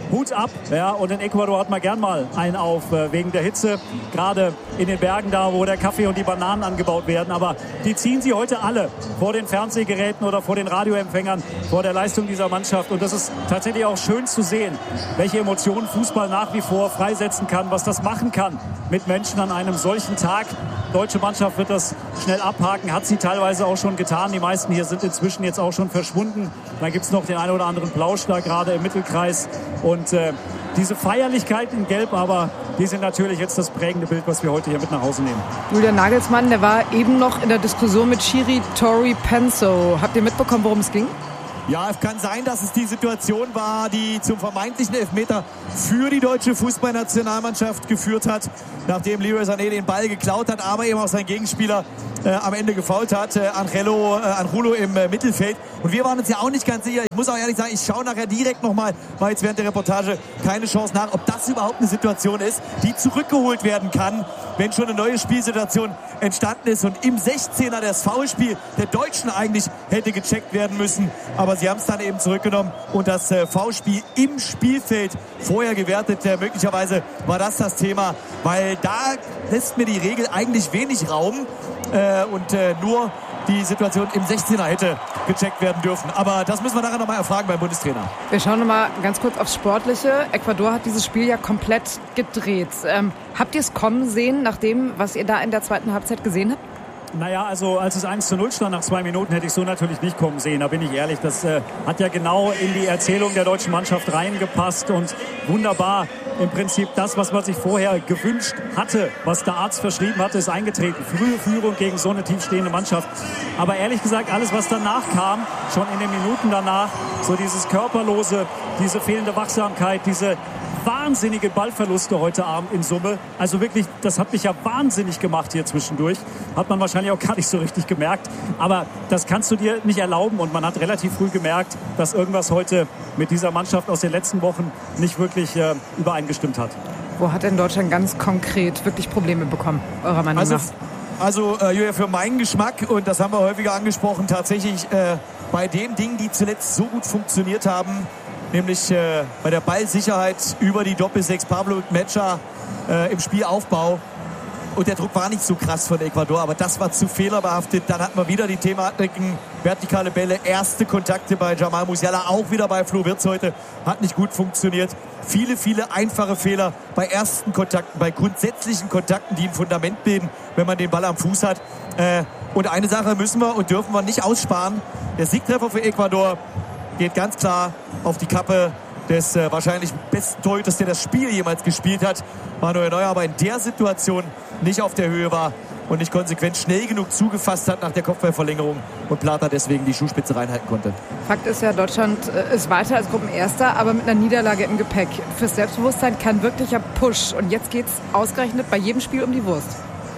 S2: Hut ab. Ja, und in Ecuador hat man gern mal einen auf wegen der Hitze. Gerade in den Bergen da, wo der Kaffee und die Bananen angebaut werden. Aber die ziehen sie heute alle vor den Fernsehgeräten oder vor den Radioempfängern, vor der Leistung dieser Mannschaft. Und das ist tatsächlich auch schön zu sehen, welche Emotionen Fußball nach wie vor freisetzen kann, was das machen kann mit Menschen an einem solchen Tag. Die deutsche Mannschaft wird das schnell abhaken, hat sie teilweise auch schon getan. Die meisten hier sind inzwischen jetzt auch schon verschwunden. Da gibt es noch den einen oder anderen Plausch da gerade im Mittelkreis. Und diese Feierlichkeit in Gelb, aber die sind natürlich jetzt das prägende Bild, was wir heute hier mit nach Hause nehmen.
S4: Julian Nagelsmann, der war eben noch in der Diskussion mit Schiri Tori Penso. Habt ihr mitbekommen, worum es ging?
S1: Ja, es kann sein, dass es die Situation war, die zum vermeintlichen Elfmeter für die deutsche Fußballnationalmannschaft geführt hat, nachdem Leroy Sané den Ball geklaut hat, aber eben auch sein Gegenspieler am Ende gefoult hat, Angulo im Mittelfeld. Und wir waren uns ja auch nicht ganz sicher. Ich muss auch ehrlich sagen, ich schaue nachher direkt nochmal, war jetzt während der Reportage keine Chance nach, ob das überhaupt eine Situation ist, die zurückgeholt werden kann, wenn schon eine neue Spielsituation entstanden ist und im 16er das Foulspiel der Deutschen eigentlich hätte gecheckt werden müssen. Aber sie haben es dann eben zurückgenommen und das Foulspiel im Spielfeld vorher gewertet. Möglicherweise war das Thema, weil da lässt mir die Regel eigentlich wenig Raum und nur die Situation im 16er hätte gecheckt werden dürfen. Aber das müssen wir nachher nochmal erfragen beim Bundestrainer.
S4: Wir schauen nochmal ganz kurz aufs Sportliche. Ecuador hat dieses Spiel ja komplett gedreht. Habt ihr es kommen sehen, nach dem, was ihr da in der zweiten Halbzeit gesehen habt?
S2: Naja, also als es 1:0 stand nach 2 Minuten, hätte ich so natürlich nicht kommen sehen. Da bin ich ehrlich. Das hat ja genau in die Erzählung der deutschen Mannschaft reingepasst und wunderbar. Im Prinzip das, was man sich vorher gewünscht hatte, was der Arzt verschrieben hatte, ist eingetreten. Frühe Führung gegen so eine tiefstehende Mannschaft. Aber ehrlich gesagt, alles, was danach kam, schon in den Minuten danach, so dieses Körperlose, diese fehlende Wachsamkeit, diese wahnsinnige Ballverluste heute Abend in Summe. Also wirklich, das hat mich ja wahnsinnig gemacht hier zwischendurch. Hat man wahrscheinlich auch gar nicht so richtig gemerkt. Aber das kannst du dir nicht erlauben. Und man hat relativ früh gemerkt, dass irgendwas heute mit dieser Mannschaft aus den letzten Wochen nicht wirklich übereingestimmt hat.
S4: Wo hat denn Deutschland ganz konkret wirklich Probleme bekommen, eurer Meinung nach?
S1: Also Julia, für meinen Geschmack, und das haben wir häufiger angesprochen, tatsächlich bei den Dingen, die zuletzt so gut funktioniert haben, nämlich bei der Ballsicherheit über die Doppel-6 Pablo Mecha im Spielaufbau. Und der Druck war nicht so krass von Ecuador, aber das war zu fehlerbehaftet. Dann hatten wir wieder die Thematiken, vertikale Bälle, erste Kontakte bei Jamal Musiala, auch wieder bei Flo Wirtz heute, hat nicht gut funktioniert. Viele einfache Fehler bei ersten Kontakten, bei grundsätzlichen Kontakten, die ein Fundament bilden, wenn man den Ball am Fuß hat. Und eine Sache müssen wir und dürfen wir nicht aussparen. Der Siegtreffer für Ecuador geht ganz klar auf die Kappe des wahrscheinlich besten Torhüters, der das Spiel jemals gespielt hat. Manuel Neuer, aber in der Situation nicht auf der Höhe war und nicht konsequent schnell genug zugefasst hat nach der Kopfballverlängerung und Plata deswegen die Schuhspitze reinhalten konnte.
S4: Fakt ist ja, Deutschland ist weiter als Gruppenerster, aber mit einer Niederlage im Gepäck. Fürs Selbstbewusstsein kein wirklicher Push. Und jetzt geht's ausgerechnet bei jedem Spiel um die Wurst.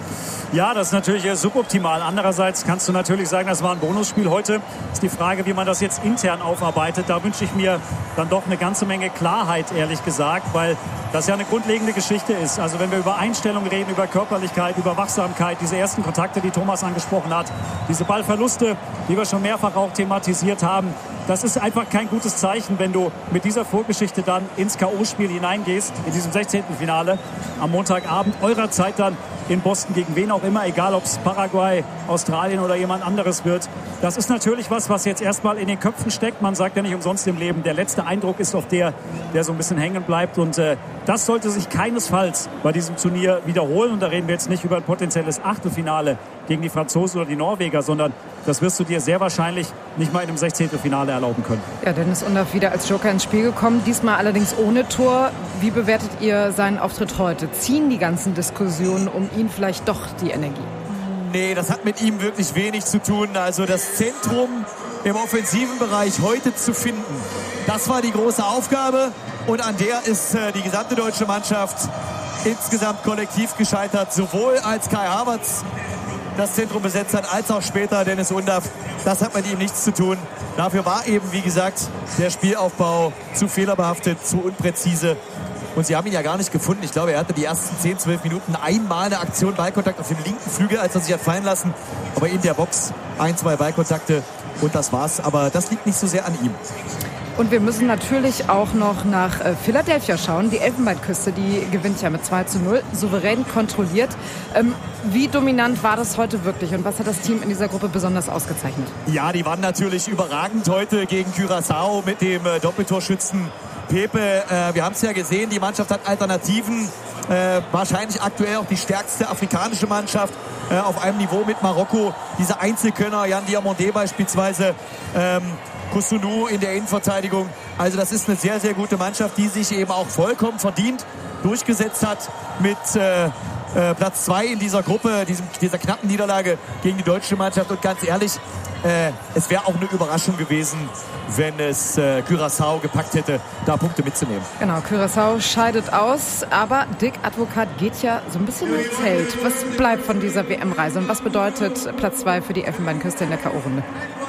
S2: Ja, das ist natürlich suboptimal. Andererseits kannst du natürlich sagen, das war ein Bonusspiel heute. Ist die Frage, wie man das jetzt intern aufarbeitet. Da wünsche ich mir dann doch eine ganze Menge Klarheit, ehrlich gesagt, weil das ja eine grundlegende Geschichte ist. Also wenn wir über Einstellung reden, über Körperlichkeit, über Wachsamkeit, diese ersten Kontakte, die Thomas angesprochen hat, diese Ballverluste, die wir schon mehrfach auch thematisiert haben, das ist einfach kein gutes Zeichen, wenn du mit dieser Vorgeschichte dann ins K.O.-Spiel hineingehst, in diesem 16. Finale am Montagabend eurer Zeit dann in Boston gegen wen auch immer, egal ob es Paraguay, Australien oder jemand anderes wird. Das ist natürlich was jetzt erstmal in den Köpfen steckt. Man sagt ja nicht umsonst im Leben, der letzte Eindruck ist auf der so ein bisschen hängen bleibt. Und das sollte sich keinesfalls bei diesem Turnier wiederholen. Und da reden wir jetzt nicht über ein potenzielles Achtelfinale gegen die Franzosen oder die Norweger, sondern das wirst du dir sehr wahrscheinlich nicht mal in einem 16. Finale erlauben können.
S4: Ja, Dennis Undaff wieder als Joker ins Spiel gekommen, diesmal allerdings ohne Tor. Wie bewertet ihr seinen Auftritt heute? Ziehen die ganzen Diskussionen um ihn vielleicht doch die Energie?
S1: Nee, das hat mit ihm wirklich wenig zu tun. Also das Zentrum im offensiven Bereich heute zu finden, das war die große Aufgabe. Und an der ist die gesamte deutsche Mannschaft insgesamt kollektiv gescheitert. Sowohl als Kai Havertz das Zentrum besetzt hat, als auch später Dennis Undaff. Das hat mit ihm nichts zu tun. Dafür war eben, wie gesagt, der Spielaufbau zu fehlerbehaftet, zu unpräzise. Und sie haben ihn ja gar nicht gefunden. Ich glaube, er hatte die ersten 10, 12 Minuten einmal eine Aktion, Ballkontakt auf dem linken Flügel, als er sich hat fallen lassen. Aber in der Box 1, 2 Ballkontakte und das war's. Aber das liegt nicht so sehr an ihm.
S4: Und wir müssen natürlich auch noch nach Philadelphia schauen. Die Elfenbeinküste, die gewinnt ja mit 2:0, souverän kontrolliert. Wie dominant war das heute wirklich und was hat das Team in dieser Gruppe besonders ausgezeichnet?
S1: Ja, die waren natürlich überragend heute gegen Curaçao mit dem Doppeltorschützen Pepe. Wir haben es ja gesehen, die Mannschaft hat Alternativen. Wahrscheinlich aktuell auch die stärkste afrikanische Mannschaft auf einem Niveau mit Marokko. Diese Einzelkönner, Jan Diomandé beispielsweise, Kusunu in der Innenverteidigung. Also das ist eine sehr, sehr gute Mannschaft, die sich eben auch vollkommen verdient durchgesetzt hat mit Platz 2 in dieser Gruppe, dieser knappen Niederlage gegen die deutsche Mannschaft. Und ganz ehrlich, es wäre auch eine Überraschung gewesen, wenn es Curaçao gepackt hätte, da Punkte mitzunehmen.
S4: Genau, Curaçao scheidet aus, aber Dick Advocat geht ja so ein bisschen ins Feld. Was bleibt von dieser WM-Reise und was bedeutet Platz 2 für die Elfenbeinküste in der K.O.-Runde?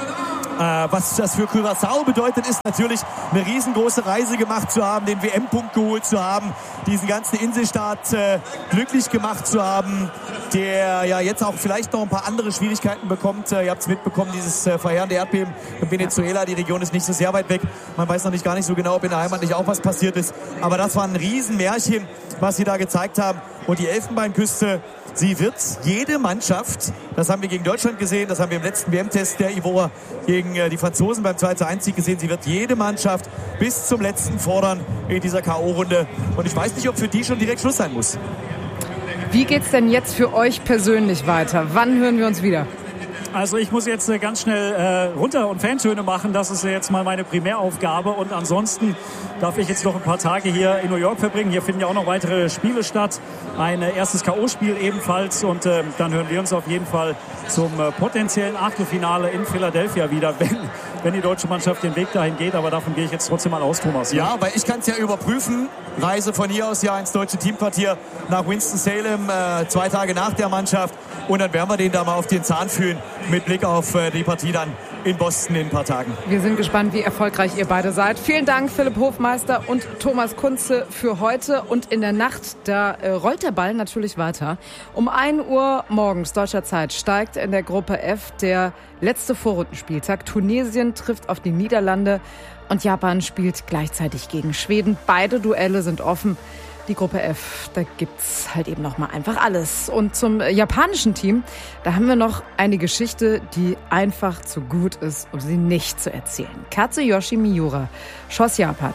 S1: Was das für Curaçao bedeutet, ist natürlich eine riesengroße Reise gemacht zu haben, den WM-Punkt geholt zu haben, diesen ganzen Inselstaat glücklich gemacht zu haben, der ja jetzt auch vielleicht noch ein paar andere Schwierigkeiten bekommt. Ihr habt es mitbekommen, dieses verheerende Erdbeben in Venezuela. Die Region ist nicht so sehr weit weg. Man weiß noch nicht gar nicht so genau, ob in der Heimat nicht auch was passiert ist. Aber das war ein Riesenmärchen, was sie da gezeigt haben. Und die Elfenbeinküste, sie wird jede Mannschaft, das haben wir gegen Deutschland gesehen, das haben wir im letzten WM-Test der Ivora gegen die Franzosen beim 2:1-Sieg gesehen, sie wird jede Mannschaft bis zum letzten fordern in dieser K.O.-Runde. Und ich weiß nicht, ob für die schon direkt Schluss sein muss.
S4: Wie geht's denn jetzt für euch persönlich weiter? Wann hören wir uns wieder?
S2: Also ich muss jetzt ganz schnell runter und Fantöne machen. Das ist jetzt mal meine Primäraufgabe. Und ansonsten darf ich jetzt noch ein paar Tage hier in New York verbringen. Hier finden ja auch noch weitere Spiele statt. Ein erstes K.O.-Spiel ebenfalls. Und dann hören wir uns auf jeden Fall zum potenziellen Achtelfinale in Philadelphia wieder, wenn die deutsche Mannschaft den Weg dahin geht. Aber davon gehe ich jetzt trotzdem mal aus, Thomas.
S1: Ja, weil ich kann es ja überprüfen. Reise von hier aus ja ins deutsche Teamquartier nach Winston-Salem, 2 Tage nach der Mannschaft. Und dann werden wir den da mal auf den Zahn fühlen mit Blick auf die Partie dann in Boston in ein paar Tagen.
S4: Wir sind gespannt, wie erfolgreich ihr beide seid. Vielen Dank, Philipp Hofmeister und Thomas Kunze für heute. Und in der Nacht, da rollt der Ball natürlich weiter. Um 1 Uhr morgens deutscher Zeit steigt in der Gruppe F der letzte Vorrundenspieltag. Tunesien trifft auf die Niederlande und Japan spielt gleichzeitig gegen Schweden. Beide Duelle sind offen. Die Gruppe F, da gibt's halt eben noch mal einfach alles. Und zum japanischen Team, da haben wir noch eine Geschichte, die einfach zu gut ist, um sie nicht zu erzählen. Katsuyoshi Miura schoss Japan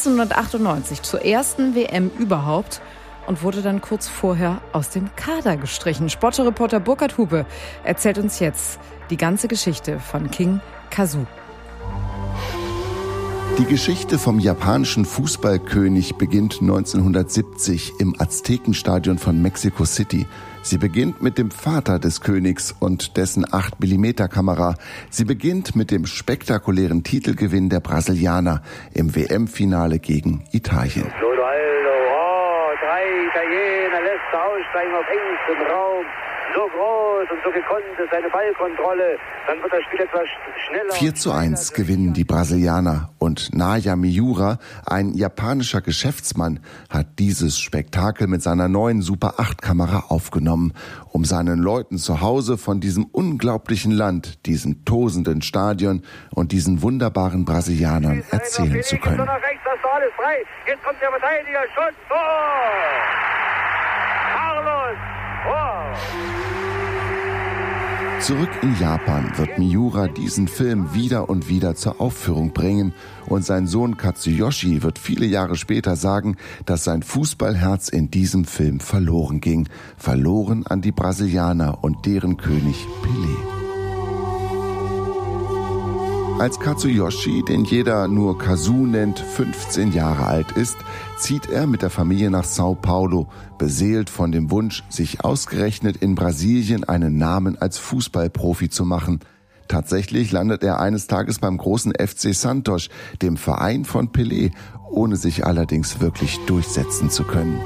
S4: 1998 zur ersten WM überhaupt und wurde dann kurz vorher aus dem Kader gestrichen. Sportreporter Burkhard Hupe erzählt uns jetzt die ganze Geschichte von King Kazu.
S5: Die Geschichte vom japanischen Fußballkönig beginnt 1970 im Aztekenstadion von Mexico City. Sie beginnt mit dem Vater des Königs und dessen 8mm-Kamera. Sie beginnt mit dem spektakulären Titelgewinn der Brasilianer im WM-Finale gegen Italien.
S6: Ronaldo, 3 Italiener lässt aussteigen auf engstem Raum. So groß und so gekonnt ist seine Ballkontrolle. Dann wird das Spiel etwas schneller.
S5: 4:1 gewinnen die Brasilianer und Naoya Miura, ein japanischer Geschäftsmann, hat dieses Spektakel mit seiner neuen Super-8-Kamera aufgenommen, um seinen Leuten zu Hause von diesem unglaublichen Land, diesem tosenden Stadion und diesen wunderbaren Brasilianern erzählen zu können.
S6: Jetzt kommt der Verteidiger, Schuss, Tor! Carlos! Wow.
S5: Zurück in Japan wird Miura diesen Film wieder und wieder zur Aufführung bringen und sein Sohn Katsuyoshi wird viele Jahre später sagen, dass sein Fußballherz in diesem Film verloren ging. Verloren an die Brasilianer und deren König Pelé. Als Katsuyoshi, den jeder nur Kazu nennt, 15 Jahre alt ist, zieht er mit der Familie nach Sao Paulo, beseelt von dem Wunsch, sich ausgerechnet in Brasilien einen Namen als Fußballprofi zu machen. Tatsächlich landet er eines Tages beim großen FC Santos, dem Verein von Pelé, ohne sich allerdings wirklich durchsetzen zu können.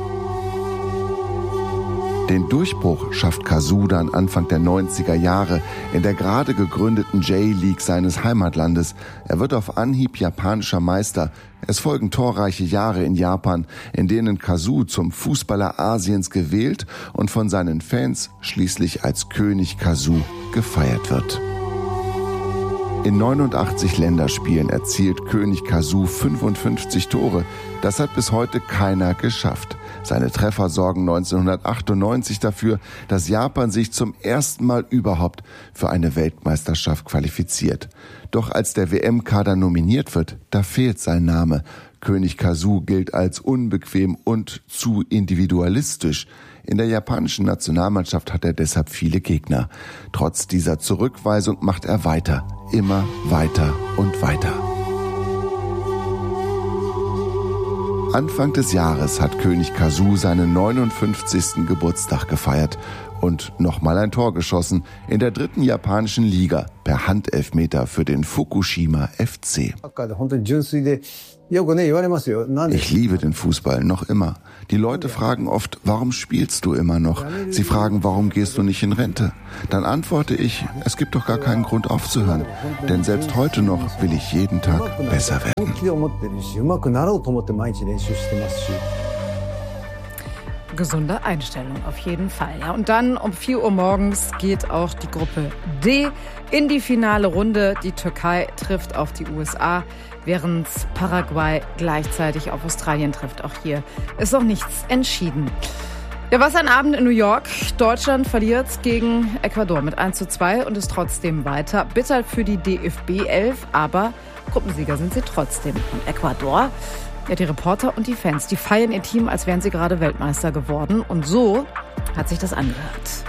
S5: Den Durchbruch schafft Kazu dann Anfang der 90er Jahre in der gerade gegründeten J-League seines Heimatlandes. Er wird auf Anhieb japanischer Meister. Es folgen torreiche Jahre in Japan, in denen Kazu zum Fußballer Asiens gewählt und von seinen Fans schließlich als König Kazu gefeiert wird. In 89 Länderspielen erzielt König Kazu 55 Tore. Das hat bis heute keiner geschafft. Seine Treffer sorgen 1998 dafür, dass Japan sich zum ersten Mal überhaupt für eine Weltmeisterschaft qualifiziert. Doch als der WM-Kader nominiert wird, da fehlt sein Name. König Kazu gilt als unbequem und zu individualistisch. In der japanischen Nationalmannschaft hat er deshalb viele Gegner. Trotz dieser Zurückweisung macht er weiter, immer weiter und weiter. Anfang des Jahres hat König Kazu seinen 59. Geburtstag gefeiert und nochmal ein Tor geschossen in der 3. japanischen Liga per Handelfmeter für den Fukushima FC. Ich liebe den Fußball noch immer. Die Leute fragen oft, warum spielst du immer noch? Sie fragen, warum gehst du nicht in Rente? Dann antworte ich, es gibt doch gar keinen Grund aufzuhören. Denn selbst heute noch will ich jeden Tag besser werden.
S4: Gesunde Einstellung auf jeden Fall. Ja, und dann um 4 Uhr morgens geht auch die Gruppe D in die finale Runde. Die Türkei trifft auf die USA, während Paraguay gleichzeitig auf Australien trifft. Auch hier ist noch nichts entschieden. Ja, was ein Abend in New York. Deutschland verliert gegen Ecuador mit 1:2 und ist trotzdem weiter. Bitter für die DFB 11, aber Gruppensieger sind sie trotzdem. Und Ecuador, ja, die Reporter und die Fans, die feiern ihr Team, als wären sie gerade Weltmeister geworden. Und so hat sich das angehört.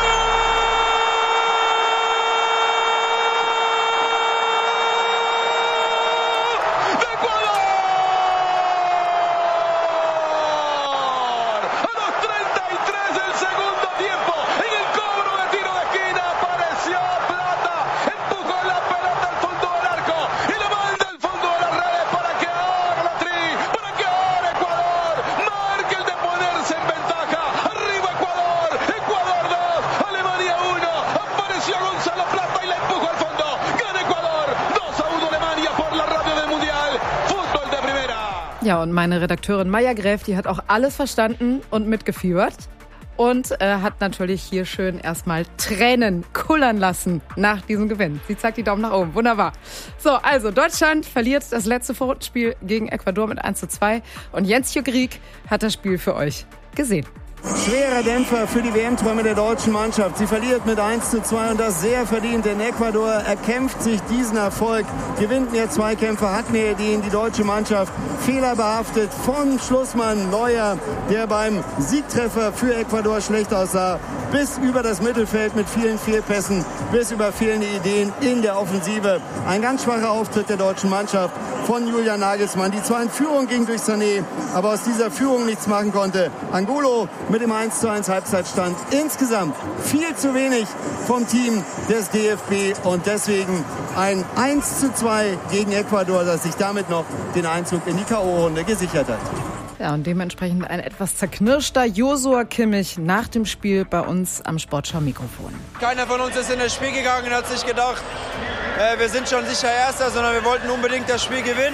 S4: Ja, und meine Redakteurin Maja Gräf, die hat auch alles verstanden und mitgefiebert und hat natürlich hier schön erstmal Tränen kullern lassen nach diesem Gewinn. Sie zeigt die Daumen nach oben. Wunderbar. So, also Deutschland verliert das letzte Vorrundenspiel gegen Ecuador mit 1:2 und Jens Jügriek hat das Spiel für euch gesehen.
S7: Schwerer Dämpfer für die WM-Träume der deutschen Mannschaft. Sie verliert mit 1:2 und das sehr verdient, denn Ecuador erkämpft sich diesen Erfolg, gewinnt mehr Zweikämpfe, hat mehr Ideen. Die deutsche Mannschaft fehlerbehaftet von Schlussmann Neuer, der beim Siegtreffer für Ecuador schlecht aussah, bis über das Mittelfeld mit vielen Fehlpässen, bis über fehlende Ideen in der Offensive. Ein ganz schwacher Auftritt der deutschen Mannschaft von Julian Nagelsmann, die zwar in Führung ging durch Sané, aber aus dieser Führung nichts machen konnte. Angulo mit dem 1:1 Halbzeitstand. Insgesamt viel zu wenig vom Team des DFB und deswegen ein 1:2 gegen Ecuador, das sich damit noch den Einzug in die K.O.-Runde gesichert hat.
S4: Ja, und dementsprechend ein etwas zerknirschter Joshua Kimmich nach dem Spiel bei uns am Sportschau-Mikrofon.
S8: Keiner von uns ist in das Spiel gegangen und hat sich gedacht, wir sind schon sicher Erster, sondern wir wollten unbedingt das Spiel gewinnen.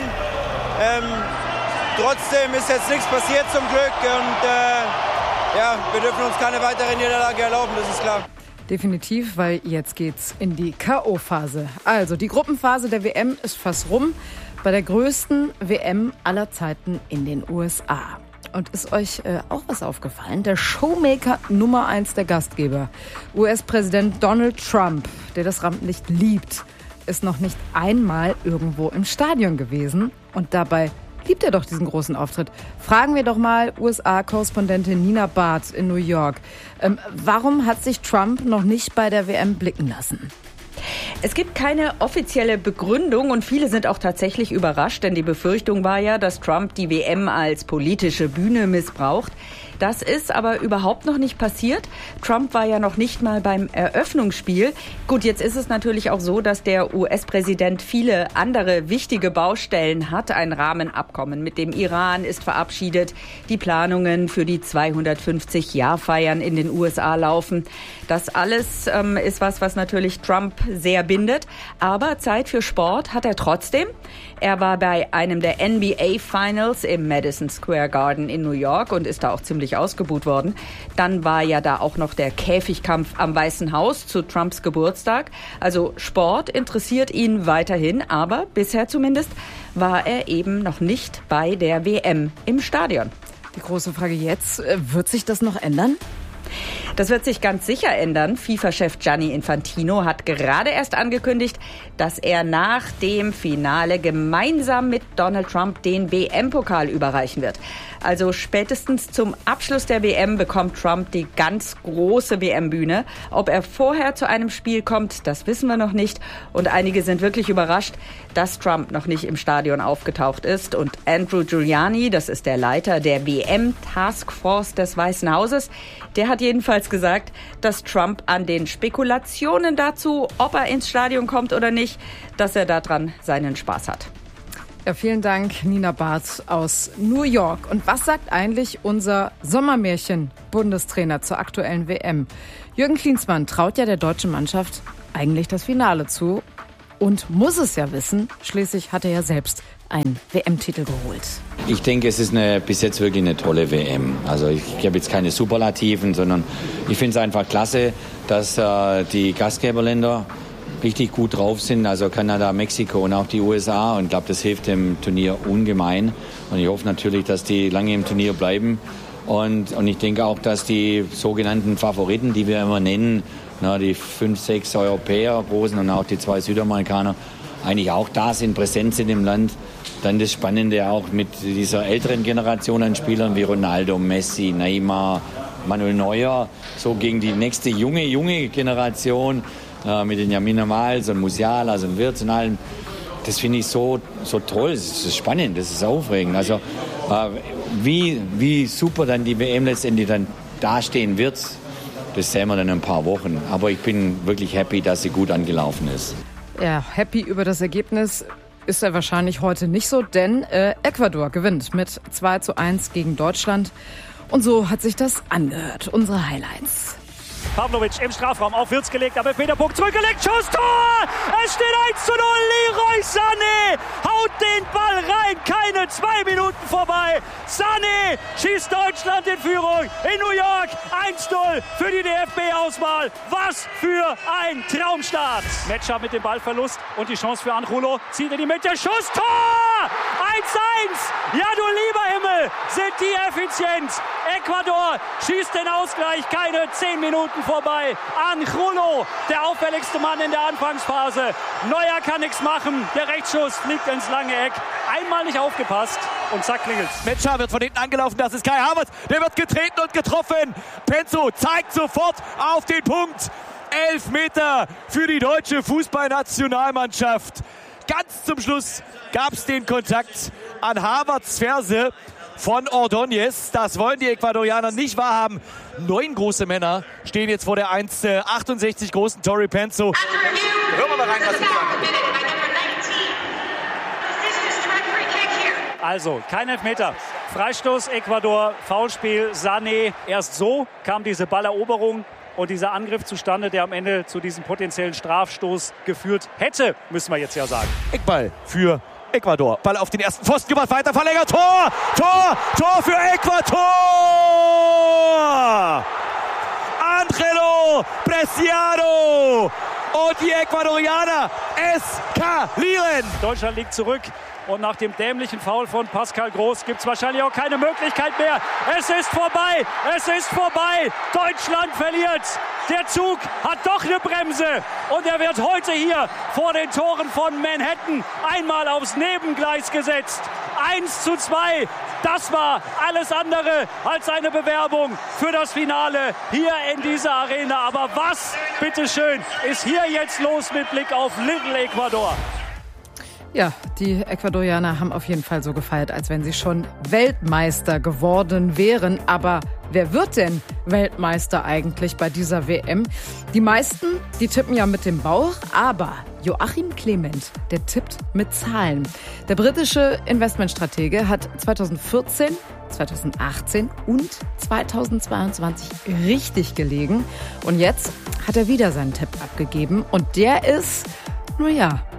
S8: Trotzdem ist jetzt nichts passiert zum Glück und wir dürfen uns keine weitere Niederlage erlauben, das ist klar.
S4: Definitiv, weil jetzt geht's in die K.O.-Phase. Also die Gruppenphase der WM ist fast rum. Bei der größten WM aller Zeiten in den USA. Und ist euch auch was aufgefallen? Der Showmaker Nummer 1 der Gastgeber, US-Präsident Donald Trump, der das Rampenlicht liebt, ist noch nicht einmal irgendwo im Stadion gewesen. Und dabei liebt er doch diesen großen Auftritt. Fragen wir doch mal USA-Korrespondentin Nina Barth in New York. Warum hat sich Trump noch nicht bei der WM blicken lassen?
S9: Es gibt keine offizielle Begründung und viele sind auch tatsächlich überrascht, denn die Befürchtung war ja, dass Trump die WM als politische Bühne missbraucht. Das ist aber überhaupt noch nicht passiert. Trump war ja noch nicht mal beim Eröffnungsspiel. Gut, jetzt ist es natürlich auch so, dass der US-Präsident viele andere wichtige Baustellen hat. Ein Rahmenabkommen mit dem Iran ist verabschiedet. Die Planungen für die 250-Jahr-Feiern in den USA laufen. Das alles ist was natürlich Trump sehr bindet. Aber Zeit für Sport hat er trotzdem. Er war bei einem der NBA Finals im Madison Square Garden in New York und ist da auch ziemlich förmlich ausgebuht worden. Dann war ja da auch noch der Käfigkampf am Weißen Haus zu Trumps Geburtstag. Also Sport interessiert ihn weiterhin, aber bisher zumindest war er eben noch nicht bei der WM im Stadion.
S4: Die große Frage jetzt, wird sich das noch ändern?
S9: Das wird sich ganz sicher ändern. FIFA-Chef Gianni Infantino hat gerade erst angekündigt, dass er nach dem Finale gemeinsam mit Donald Trump den WM-Pokal überreichen wird. Also spätestens zum Abschluss der WM bekommt Trump die ganz große WM-Bühne. Ob er vorher zu einem Spiel kommt, das wissen wir noch nicht. Und einige sind wirklich überrascht, dass Trump noch nicht im Stadion aufgetaucht ist. Und Andrew Giuliani, das ist der Leiter der WM-Taskforce des Weißen Hauses, der hat jedenfalls gesagt, dass Trump an den Spekulationen dazu, ob er ins Stadion kommt oder nicht, dass er daran seinen Spaß hat.
S4: Ja, vielen Dank, Nina Barth aus New York. Und was sagt eigentlich unser Sommermärchen-Bundestrainer zur aktuellen WM? Jürgen Klinsmann traut ja der deutschen Mannschaft eigentlich das Finale zu und muss es ja wissen. Schließlich hat er ja selbst einen WM-Titel geholt.
S10: Ich denke, es ist bis jetzt wirklich eine tolle WM. Also ich habe jetzt keine Superlativen, sondern ich finde es einfach klasse, dass die Gastgeberländer richtig gut drauf sind, also Kanada, Mexiko und auch die USA. Und ich glaube, das hilft dem Turnier ungemein. Und ich hoffe natürlich, dass die lange im Turnier bleiben. Und ich denke auch, dass die sogenannten Favoriten, die wir immer nennen, die 5, 6 Europäer, Großen und auch die 2 Südamerikaner, eigentlich auch da sind, präsent sind im Land. Dann das Spannende auch mit dieser älteren Generation an Spielern wie Ronaldo, Messi, Neymar, Manuel Neuer, so gegen die nächste junge Generation, mit den Yamin Amal, so ein Musiala, so ein Wirtz und allem. Das finde ich so toll, das ist spannend, das ist aufregend. Also wie super dann die WM letztendlich dann dastehen wird, das sehen wir dann in ein paar Wochen. Aber ich bin wirklich happy, dass sie gut angelaufen ist.
S4: Ja, happy über das Ergebnis ist er wahrscheinlich heute nicht so, denn Ecuador gewinnt mit 2:1 gegen Deutschland. Und so hat sich das angehört. Unsere Highlights.
S2: Pavlovic im Strafraum auf Wirtz gelegt, aber Elfmeterpunkt zurückgelegt, Schuss, Tor! Es steht 1:0, Leroy Sané haut den Ball rein, keine 2 Minuten vorbei. Sané schießt Deutschland in Führung in New York, 1:0 für die DFB-Auswahl. Was für ein Traumstart! Metscher mit dem Ballverlust und die Chance für Anjulo, zieht in die Mitte, Schuss, Tor! 1:1, ja du lieber Himmel, sind die effizient. Ecuador schießt den Ausgleich, keine 10 Minuten vorbei. Anjulo, der auffälligste Mann in der Anfangsphase. Neuer kann nichts machen. Der Rechtsschuss fliegt ins lange Eck. Einmal nicht aufgepasst und zack klingelt's.
S1: Metscher wird von hinten angelaufen. Das ist Kai Havertz. Der wird getreten und getroffen. Penzo zeigt sofort auf den Punkt. 11 Meter für die deutsche Fußballnationalmannschaft. Ganz zum Schluss gab es den Kontakt an Havertz Ferse von Ordóñez. Das wollen die Ecuadorianer nicht wahrhaben. 9 große Männer stehen jetzt vor der 1,68 großen Torrey Penzo. Hören wir mal rein, was sie sagen.
S2: Also, kein Elfmeter. Freistoß Ecuador, Foulspiel Sané. Erst so kam diese Balleroberung und dieser Angriff zustande, der am Ende zu diesem potenziellen Strafstoß geführt hätte, müssen wir jetzt ja sagen.
S1: Eckball für Ecuador. Ball auf den ersten Pfosten gemacht, weiter verlängert. Tor! Tor! Tor für Ecuador! Angelo Preciado! Und die Ecuadorianer eskalieren!
S2: Deutschland liegt zurück. Und nach dem dämlichen Foul von Pascal Groß gibt es wahrscheinlich auch keine Möglichkeit mehr. Es ist vorbei! Es ist vorbei! Deutschland verliert! Der Zug hat doch eine Bremse. Und er wird heute hier vor den Toren von Manhattan einmal aufs Nebengleis gesetzt. 1:2. Das war alles andere als eine Bewerbung für das Finale hier in dieser Arena. Aber was, bitteschön, ist hier jetzt los mit Blick auf Little Ecuador?
S4: Ja, die Ecuadorianer haben auf jeden Fall so gefeiert, als wenn sie schon Weltmeister geworden wären. Aber wer wird denn Weltmeister eigentlich bei dieser WM? Die meisten, die tippen ja mit dem Bauch, aber Joachim Clement, der tippt mit Zahlen. Der britische Investmentstratege hat 2014, 2018 und 2022 richtig gelegen. Und jetzt hat er wieder seinen Tipp abgegeben. Und der ist,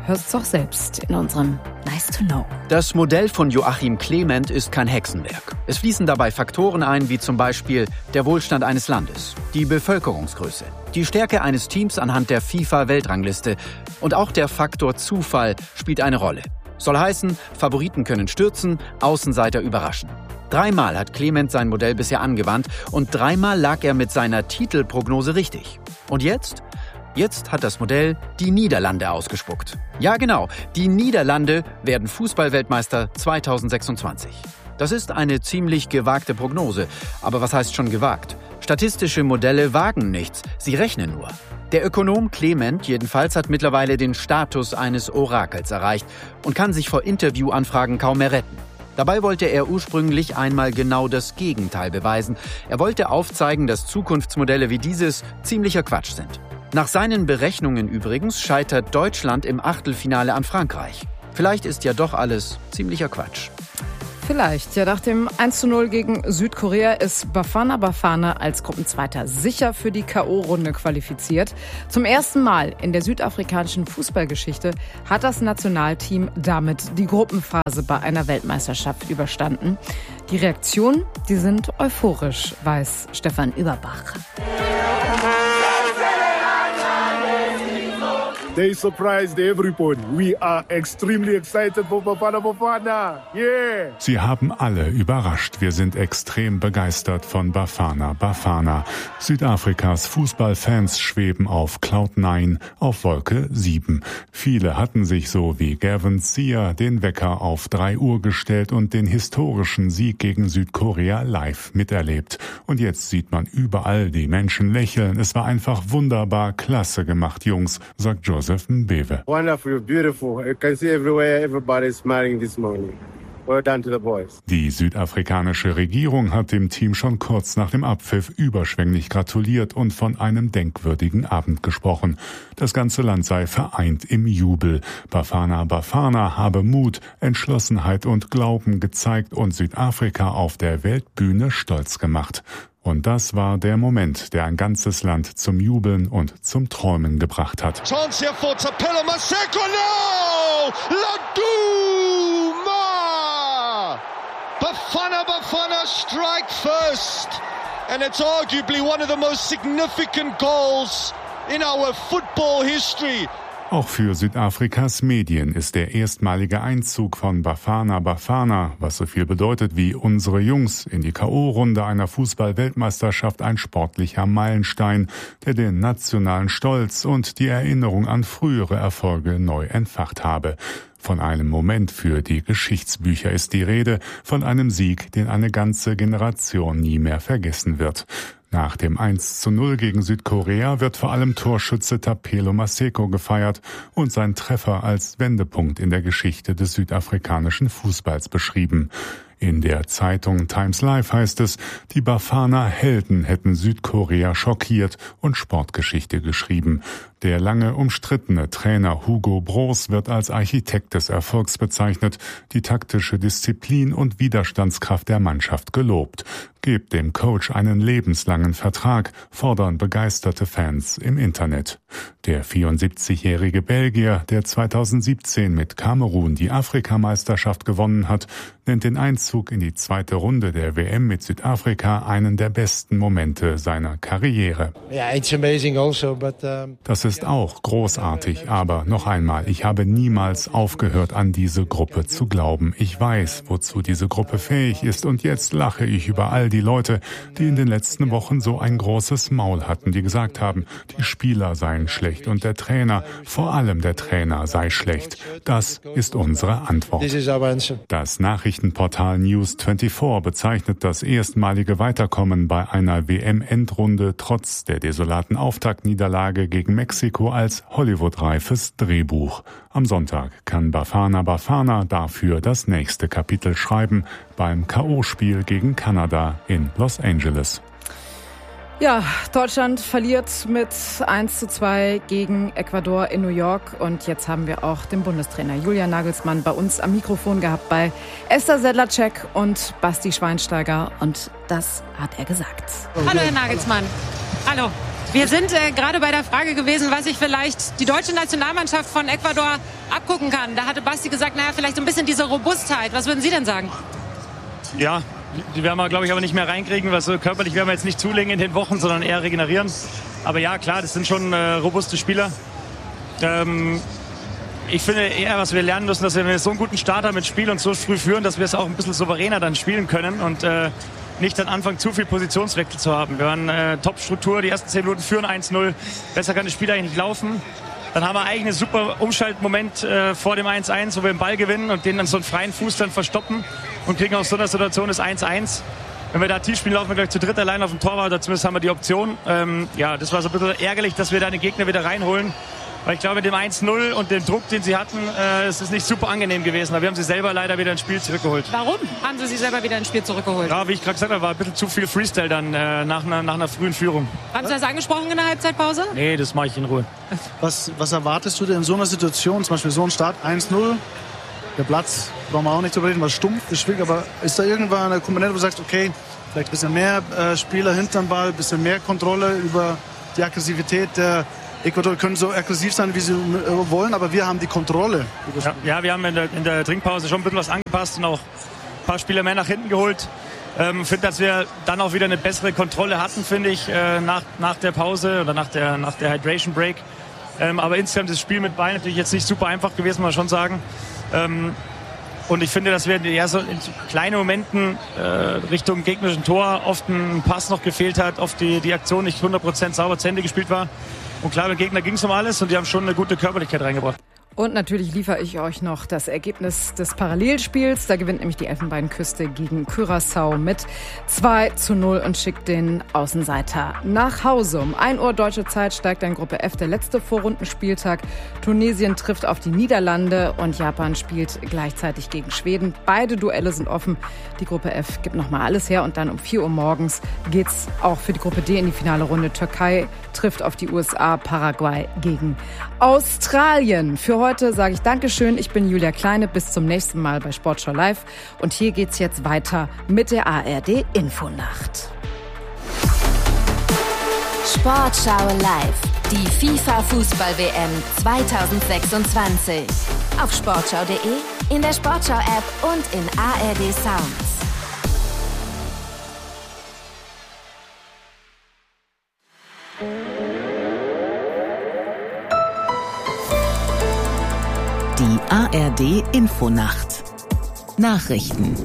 S4: hörst doch selbst in unserem Nice to Know.
S11: Das Modell von Joachim Clement ist kein Hexenwerk. Es fließen dabei Faktoren ein, wie zum Beispiel der Wohlstand eines Landes, die Bevölkerungsgröße, die Stärke eines Teams anhand der FIFA-Weltrangliste und auch der Faktor Zufall spielt eine Rolle. Soll heißen, Favoriten können stürzen, Außenseiter überraschen. 3-mal hat Clement sein Modell bisher angewandt und 3-mal lag er mit seiner Titelprognose richtig. Und jetzt? Jetzt hat das Modell die Niederlande ausgespuckt. Ja genau, die Niederlande werden Fußballweltmeister 2026. Das ist eine ziemlich gewagte Prognose. Aber was heißt schon gewagt? Statistische Modelle wagen nichts, sie rechnen nur. Der Ökonom Clement jedenfalls hat mittlerweile den Status eines Orakels erreicht und kann sich vor Interviewanfragen kaum mehr retten. Dabei wollte er ursprünglich einmal genau das Gegenteil beweisen. Er wollte aufzeigen, dass Zukunftsmodelle wie dieses ziemlicher Quatsch sind. Nach seinen Berechnungen übrigens scheitert Deutschland im Achtelfinale an Frankreich. Vielleicht ist ja doch alles ziemlicher Quatsch.
S4: Vielleicht. Ja, nach dem 1:0 gegen Südkorea ist Bafana Bafana als Gruppenzweiter sicher für die K.O.-Runde qualifiziert. Zum ersten Mal in der südafrikanischen Fußballgeschichte hat das Nationalteam damit die Gruppenphase bei einer Weltmeisterschaft überstanden. Die Reaktionen, die sind euphorisch, weiß Stefan Überbach.
S12: They surprised everybody. We are extremely excited for Bafana Bafana. Yeah!
S13: Sie haben alle überrascht. Wir sind extrem begeistert von Bafana Bafana. Südafrikas Fußballfans schweben auf Cloud 9, auf Wolke 7. Viele hatten sich so wie Gavin Sear den Wecker auf 3 Uhr gestellt und den historischen Sieg gegen Südkorea live miterlebt. Und jetzt sieht man überall die Menschen lächeln. Es war einfach wunderbar, klasse gemacht, Jungs, sagt Joseph Mbewe.
S12: Wonderful, beautiful. You can see everywhere, everybody smiling this morning. Well done to the boys.
S13: Die südafrikanische Regierung hat dem Team schon kurz nach dem Abpfiff überschwänglich gratuliert und von einem denkwürdigen Abend gesprochen. Das ganze Land sei vereint im Jubel. Bafana Bafana habe Mut, Entschlossenheit und Glauben gezeigt und Südafrika auf der Weltbühne stolz gemacht. Und das war der Moment, der ein ganzes Land zum Jubeln und zum Träumen gebracht hat.
S14: Chance here for Tapelo Maseko. No! Laduma! Bafana Bafana strike first. And it's arguably one of the most significant goals in our football history.
S13: Auch für Südafrikas Medien ist der erstmalige Einzug von Bafana Bafana, was so viel bedeutet wie unsere Jungs, in die K.O.-Runde einer Fußball-Weltmeisterschaft ein sportlicher Meilenstein, der den nationalen Stolz und die Erinnerung an frühere Erfolge neu entfacht habe. Von einem Moment für die Geschichtsbücher ist die Rede, von einem Sieg, den eine ganze Generation nie mehr vergessen wird. Nach dem 1:0 gegen Südkorea wird vor allem Torschütze Tapelo Maseko gefeiert und sein Treffer als Wendepunkt in der Geschichte des südafrikanischen Fußballs beschrieben. In der Zeitung Times Live heißt es, die Bafana-Helden hätten Südkorea schockiert und Sportgeschichte geschrieben. Der lange umstrittene Trainer Hugo Broos wird als Architekt des Erfolgs bezeichnet, die taktische Disziplin und Widerstandskraft der Mannschaft gelobt. Gebt dem Coach einen lebenslangen Vertrag, fordern begeisterte Fans im Internet. Der 74-jährige Belgier, der 2017 mit Kamerun die Afrikameisterschaft gewonnen hat, nennt den Einzug in die zweite Runde der WM mit Südafrika einen der besten Momente seiner Karriere. Das ist auch großartig, aber noch einmal, ich habe niemals aufgehört, an diese Gruppe zu glauben. Ich weiß, wozu diese Gruppe fähig ist und jetzt lache ich über all die Leute, die in den letzten Wochen so ein großes Maul hatten, die gesagt haben, die Spieler seien schlecht und der Trainer, vor allem der Trainer, sei schlecht. Das ist unsere Antwort. Das Nachrichtenportal News24 bezeichnet das erstmalige Weiterkommen bei einer WM-Endrunde trotz der desolaten Auftaktniederlage gegen Mexiko als Hollywood-reifes Drehbuch. Am Sonntag kann Bafana Bafana dafür das nächste Kapitel schreiben beim K.O.-Spiel gegen Kanada in Los Angeles.
S4: Ja, Deutschland verliert mit 1:2 gegen Ecuador in New York. Und jetzt haben wir auch den Bundestrainer Julian Nagelsmann bei uns am Mikrofon gehabt bei Esther Sedlacek und Basti Schweinsteiger. Und das hat er gesagt.
S15: Hallo, Herr Nagelsmann. Hallo. Wir sind gerade bei der Frage gewesen, was sich vielleicht die deutsche Nationalmannschaft von Ecuador abgucken kann. Da hatte Basti gesagt, naja, vielleicht so ein bisschen diese Robustheit. Was würden Sie denn sagen?
S16: Ja, die werden wir, glaube ich, aber nicht mehr reinkriegen, weil so körperlich werden wir jetzt nicht zulegen in den Wochen, sondern eher regenerieren. Aber ja, klar, das sind schon robuste Spieler. Ich finde eher, was wir lernen müssen, dass wir so einen guten Start haben mit Spiel und so früh führen, dass wir es auch ein bisschen souveräner dann spielen können und nicht am Anfang zu viel Positionswechsel zu haben. Wir waren Top-Struktur, die ersten 10 Minuten führen 1-0. Besser kann das Spiel eigentlich nicht laufen. Dann haben wir eigentlich einen super Umschaltmoment vor dem 1-1, wo wir den Ball gewinnen und den dann so einen freien Fuß dann verstoppen und kriegen aus so einer Situation das 1-1. Wenn wir da tief spielen, laufen wir gleich zu dritt allein auf dem Torwart, oder zumindest haben wir die Option. Ja, das war so ein bisschen ärgerlich, dass wir da den Gegner wieder reinholen. Weil ich glaube, mit dem 1-0 und dem Druck, den sie hatten, ist es nicht super angenehm gewesen. Aber wir haben sie selber leider wieder ins Spiel zurückgeholt.
S15: Warum haben Sie selber wieder ins Spiel zurückgeholt?
S16: Ja, wie ich gerade gesagt habe, war ein bisschen zu viel Freestyle dann nach einer frühen Führung.
S15: Haben Sie das angesprochen in der Halbzeitpause?
S16: Nee, das mache ich in Ruhe.
S17: Was erwartest du denn in so einer Situation, zum Beispiel so ein Start 1-0? Der Platz brauchen wir auch nicht zu reden, war stumpf, ist schwierig. Aber ist da irgendwann eine Komponente, wo du sagst, okay, vielleicht ein bisschen mehr Spieler hinterm Ball, ein bisschen mehr Kontrolle über die Aggressivität der Ecuador können so aggressiv sein, wie sie wollen, aber wir haben die Kontrolle.
S16: Ja, wir haben in der Trinkpause schon ein bisschen was angepasst und auch ein paar Spieler mehr nach hinten geholt. Ich finde, dass wir dann auch wieder eine bessere Kontrolle hatten, finde ich, nach der Pause oder nach der Hydration Break. Aber insgesamt ist das Spiel mit Ball natürlich jetzt nicht super einfach gewesen, muss man schon sagen. Und ich finde, dass wir ja so in kleinen Momenten Richtung gegnerischen Tor oft ein Pass noch gefehlt hat, oft die Aktion nicht 100% sauber zu Ende gespielt war. Und klar, beim Gegner ging es um alles und die haben schon eine gute Körperlichkeit reingebracht.
S4: Und natürlich liefere ich euch noch das Ergebnis des Parallelspiels. Da gewinnt nämlich die Elfenbeinküste gegen Curaçao mit 2-0 und schickt den Außenseiter nach Hause. Um 1 Uhr deutsche Zeit steigt dann Gruppe F der letzte Vorrundenspieltag. Tunesien trifft auf die Niederlande und Japan spielt gleichzeitig gegen Schweden. Beide Duelle sind offen. Die Gruppe F gibt nochmal alles her und dann um 4 Uhr morgens geht's auch für die Gruppe D in die finale Runde. Türkei trifft auf die USA, Paraguay gegen Australien. Für heute sage ich Dankeschön. Ich bin Julia Kleine. Bis zum nächsten Mal bei Sportschau Live. Und hier geht's jetzt weiter mit der ARD Infonacht.
S3: Sportschau Live. Die FIFA-Fußball-WM 2026. Auf sportschau.de, in der Sportschau-App und in ARD Sounds.
S18: Die ARD Infonacht. Nachrichten.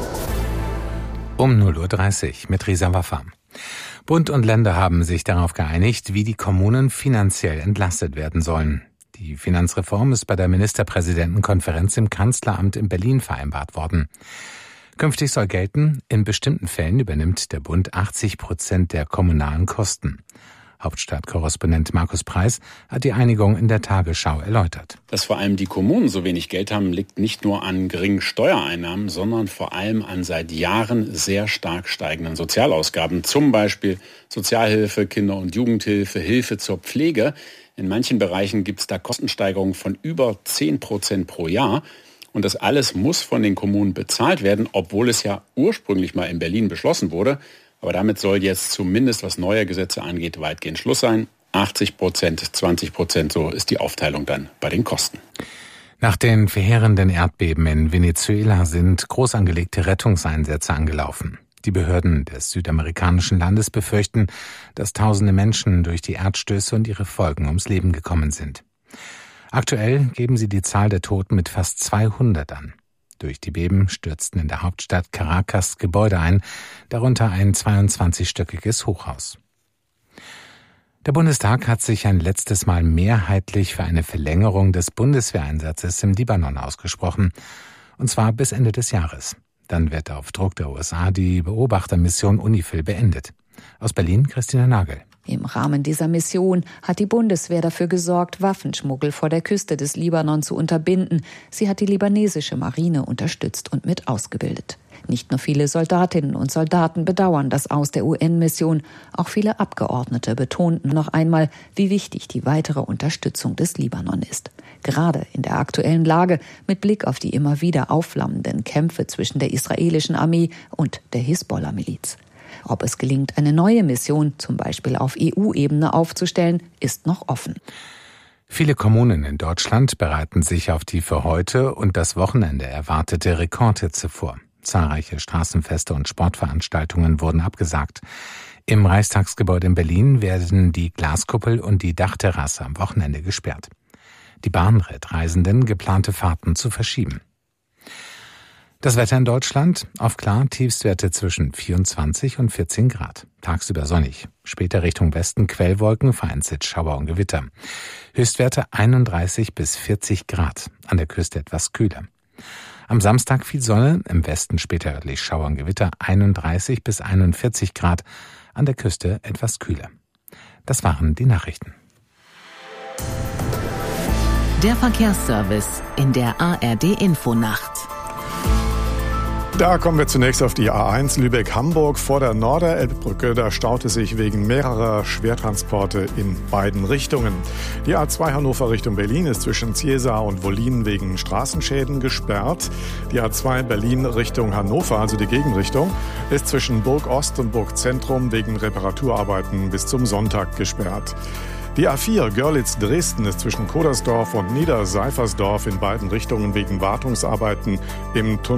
S19: Um 0:30 Uhr mit Risa Waffa. Bund und Länder haben sich darauf geeinigt, wie die Kommunen finanziell entlastet werden sollen. Die Finanzreform ist bei der Ministerpräsidentenkonferenz im Kanzleramt in Berlin vereinbart worden. Künftig soll gelten, in bestimmten Fällen übernimmt der Bund 80% der kommunalen Kosten. Hauptstadtkorrespondent Markus Preis hat die Einigung in der Tagesschau erläutert.
S20: Dass vor allem die Kommunen so wenig Geld haben, liegt nicht nur an geringen Steuereinnahmen, sondern vor allem an seit Jahren sehr stark steigenden Sozialausgaben. Zum Beispiel Sozialhilfe, Kinder- und Jugendhilfe, Hilfe zur Pflege. In manchen Bereichen gibt es da Kostensteigerungen von über 10% pro Jahr. Und das alles muss von den Kommunen bezahlt werden, obwohl es ja ursprünglich mal in Berlin beschlossen wurde. Aber damit soll jetzt zumindest, was neue Gesetze angeht, weitgehend Schluss sein. 80%, 20%, so ist die Aufteilung dann bei den Kosten.
S19: Nach den verheerenden Erdbeben in Venezuela sind groß angelegte Rettungseinsätze angelaufen. Die Behörden des südamerikanischen Landes befürchten, dass tausende Menschen durch die Erdstöße und ihre Folgen ums Leben gekommen sind. Aktuell geben sie die Zahl der Toten mit fast 200 an. Durch die Beben stürzten in der Hauptstadt Caracas Gebäude ein, darunter ein 22-stöckiges Hochhaus. Der Bundestag hat sich ein letztes Mal mehrheitlich für eine Verlängerung des Bundeswehreinsatzes im Libanon ausgesprochen, und zwar bis Ende des Jahres. Dann wird auf Druck der USA die Beobachtermission UNIFIL beendet. Aus Berlin Christina Nagel.
S21: Im Rahmen dieser Mission hat die Bundeswehr dafür gesorgt, Waffenschmuggel vor der Küste des Libanon zu unterbinden. Sie hat die libanesische Marine unterstützt und mit ausgebildet. Nicht nur viele Soldatinnen und Soldaten bedauern das Aus der UN-Mission. Auch viele Abgeordnete betonten noch einmal, wie wichtig die weitere Unterstützung des Libanon ist. Gerade in der aktuellen Lage mit Blick auf die immer wieder aufflammenden Kämpfe zwischen der israelischen Armee und der Hisbollah-Miliz. Ob es gelingt, eine neue Mission, zum Beispiel auf EU-Ebene, aufzustellen, ist noch offen.
S19: Viele Kommunen in Deutschland bereiten sich auf die für heute und das Wochenende erwartete Rekordhitze vor. Zahlreiche Straßenfeste und Sportveranstaltungen wurden abgesagt. Im Reichstagsgebäude in Berlin werden die Glaskuppel und die Dachterrasse am Wochenende gesperrt. Die Bahn rät Reisenden, geplante Fahrten zu verschieben. Das Wetter in Deutschland: auf klar, Tiefstwerte zwischen 24 und 14 Grad. Tagsüber sonnig. Später Richtung Westen Quellwolken, vereinzelt Schauer und Gewitter. Höchstwerte 31 bis 40 Grad. An der Küste etwas kühler. Am Samstag viel Sonne, im Westen später örtlich Schauer und Gewitter, 31 bis 41 Grad. An der Küste etwas kühler. Das waren die Nachrichten.
S18: Der Verkehrsservice in der ARD-Infonacht.
S6: Da kommen wir zunächst auf die A1 Lübeck-Hamburg vor der Norderelbbrücke. Da staute sich wegen mehrerer Schwertransporte in beiden Richtungen. Die A2 Hannover Richtung Berlin ist zwischen Ziesar und Wollin wegen Straßenschäden gesperrt. Die A2 Berlin Richtung Hannover, also die Gegenrichtung, ist zwischen Burg Ost und Burg Zentrum wegen Reparaturarbeiten bis zum Sonntag gesperrt. Die A4 Görlitz-Dresden ist zwischen Kodersdorf und Niederseifersdorf in beiden Richtungen wegen Wartungsarbeiten im Tunnel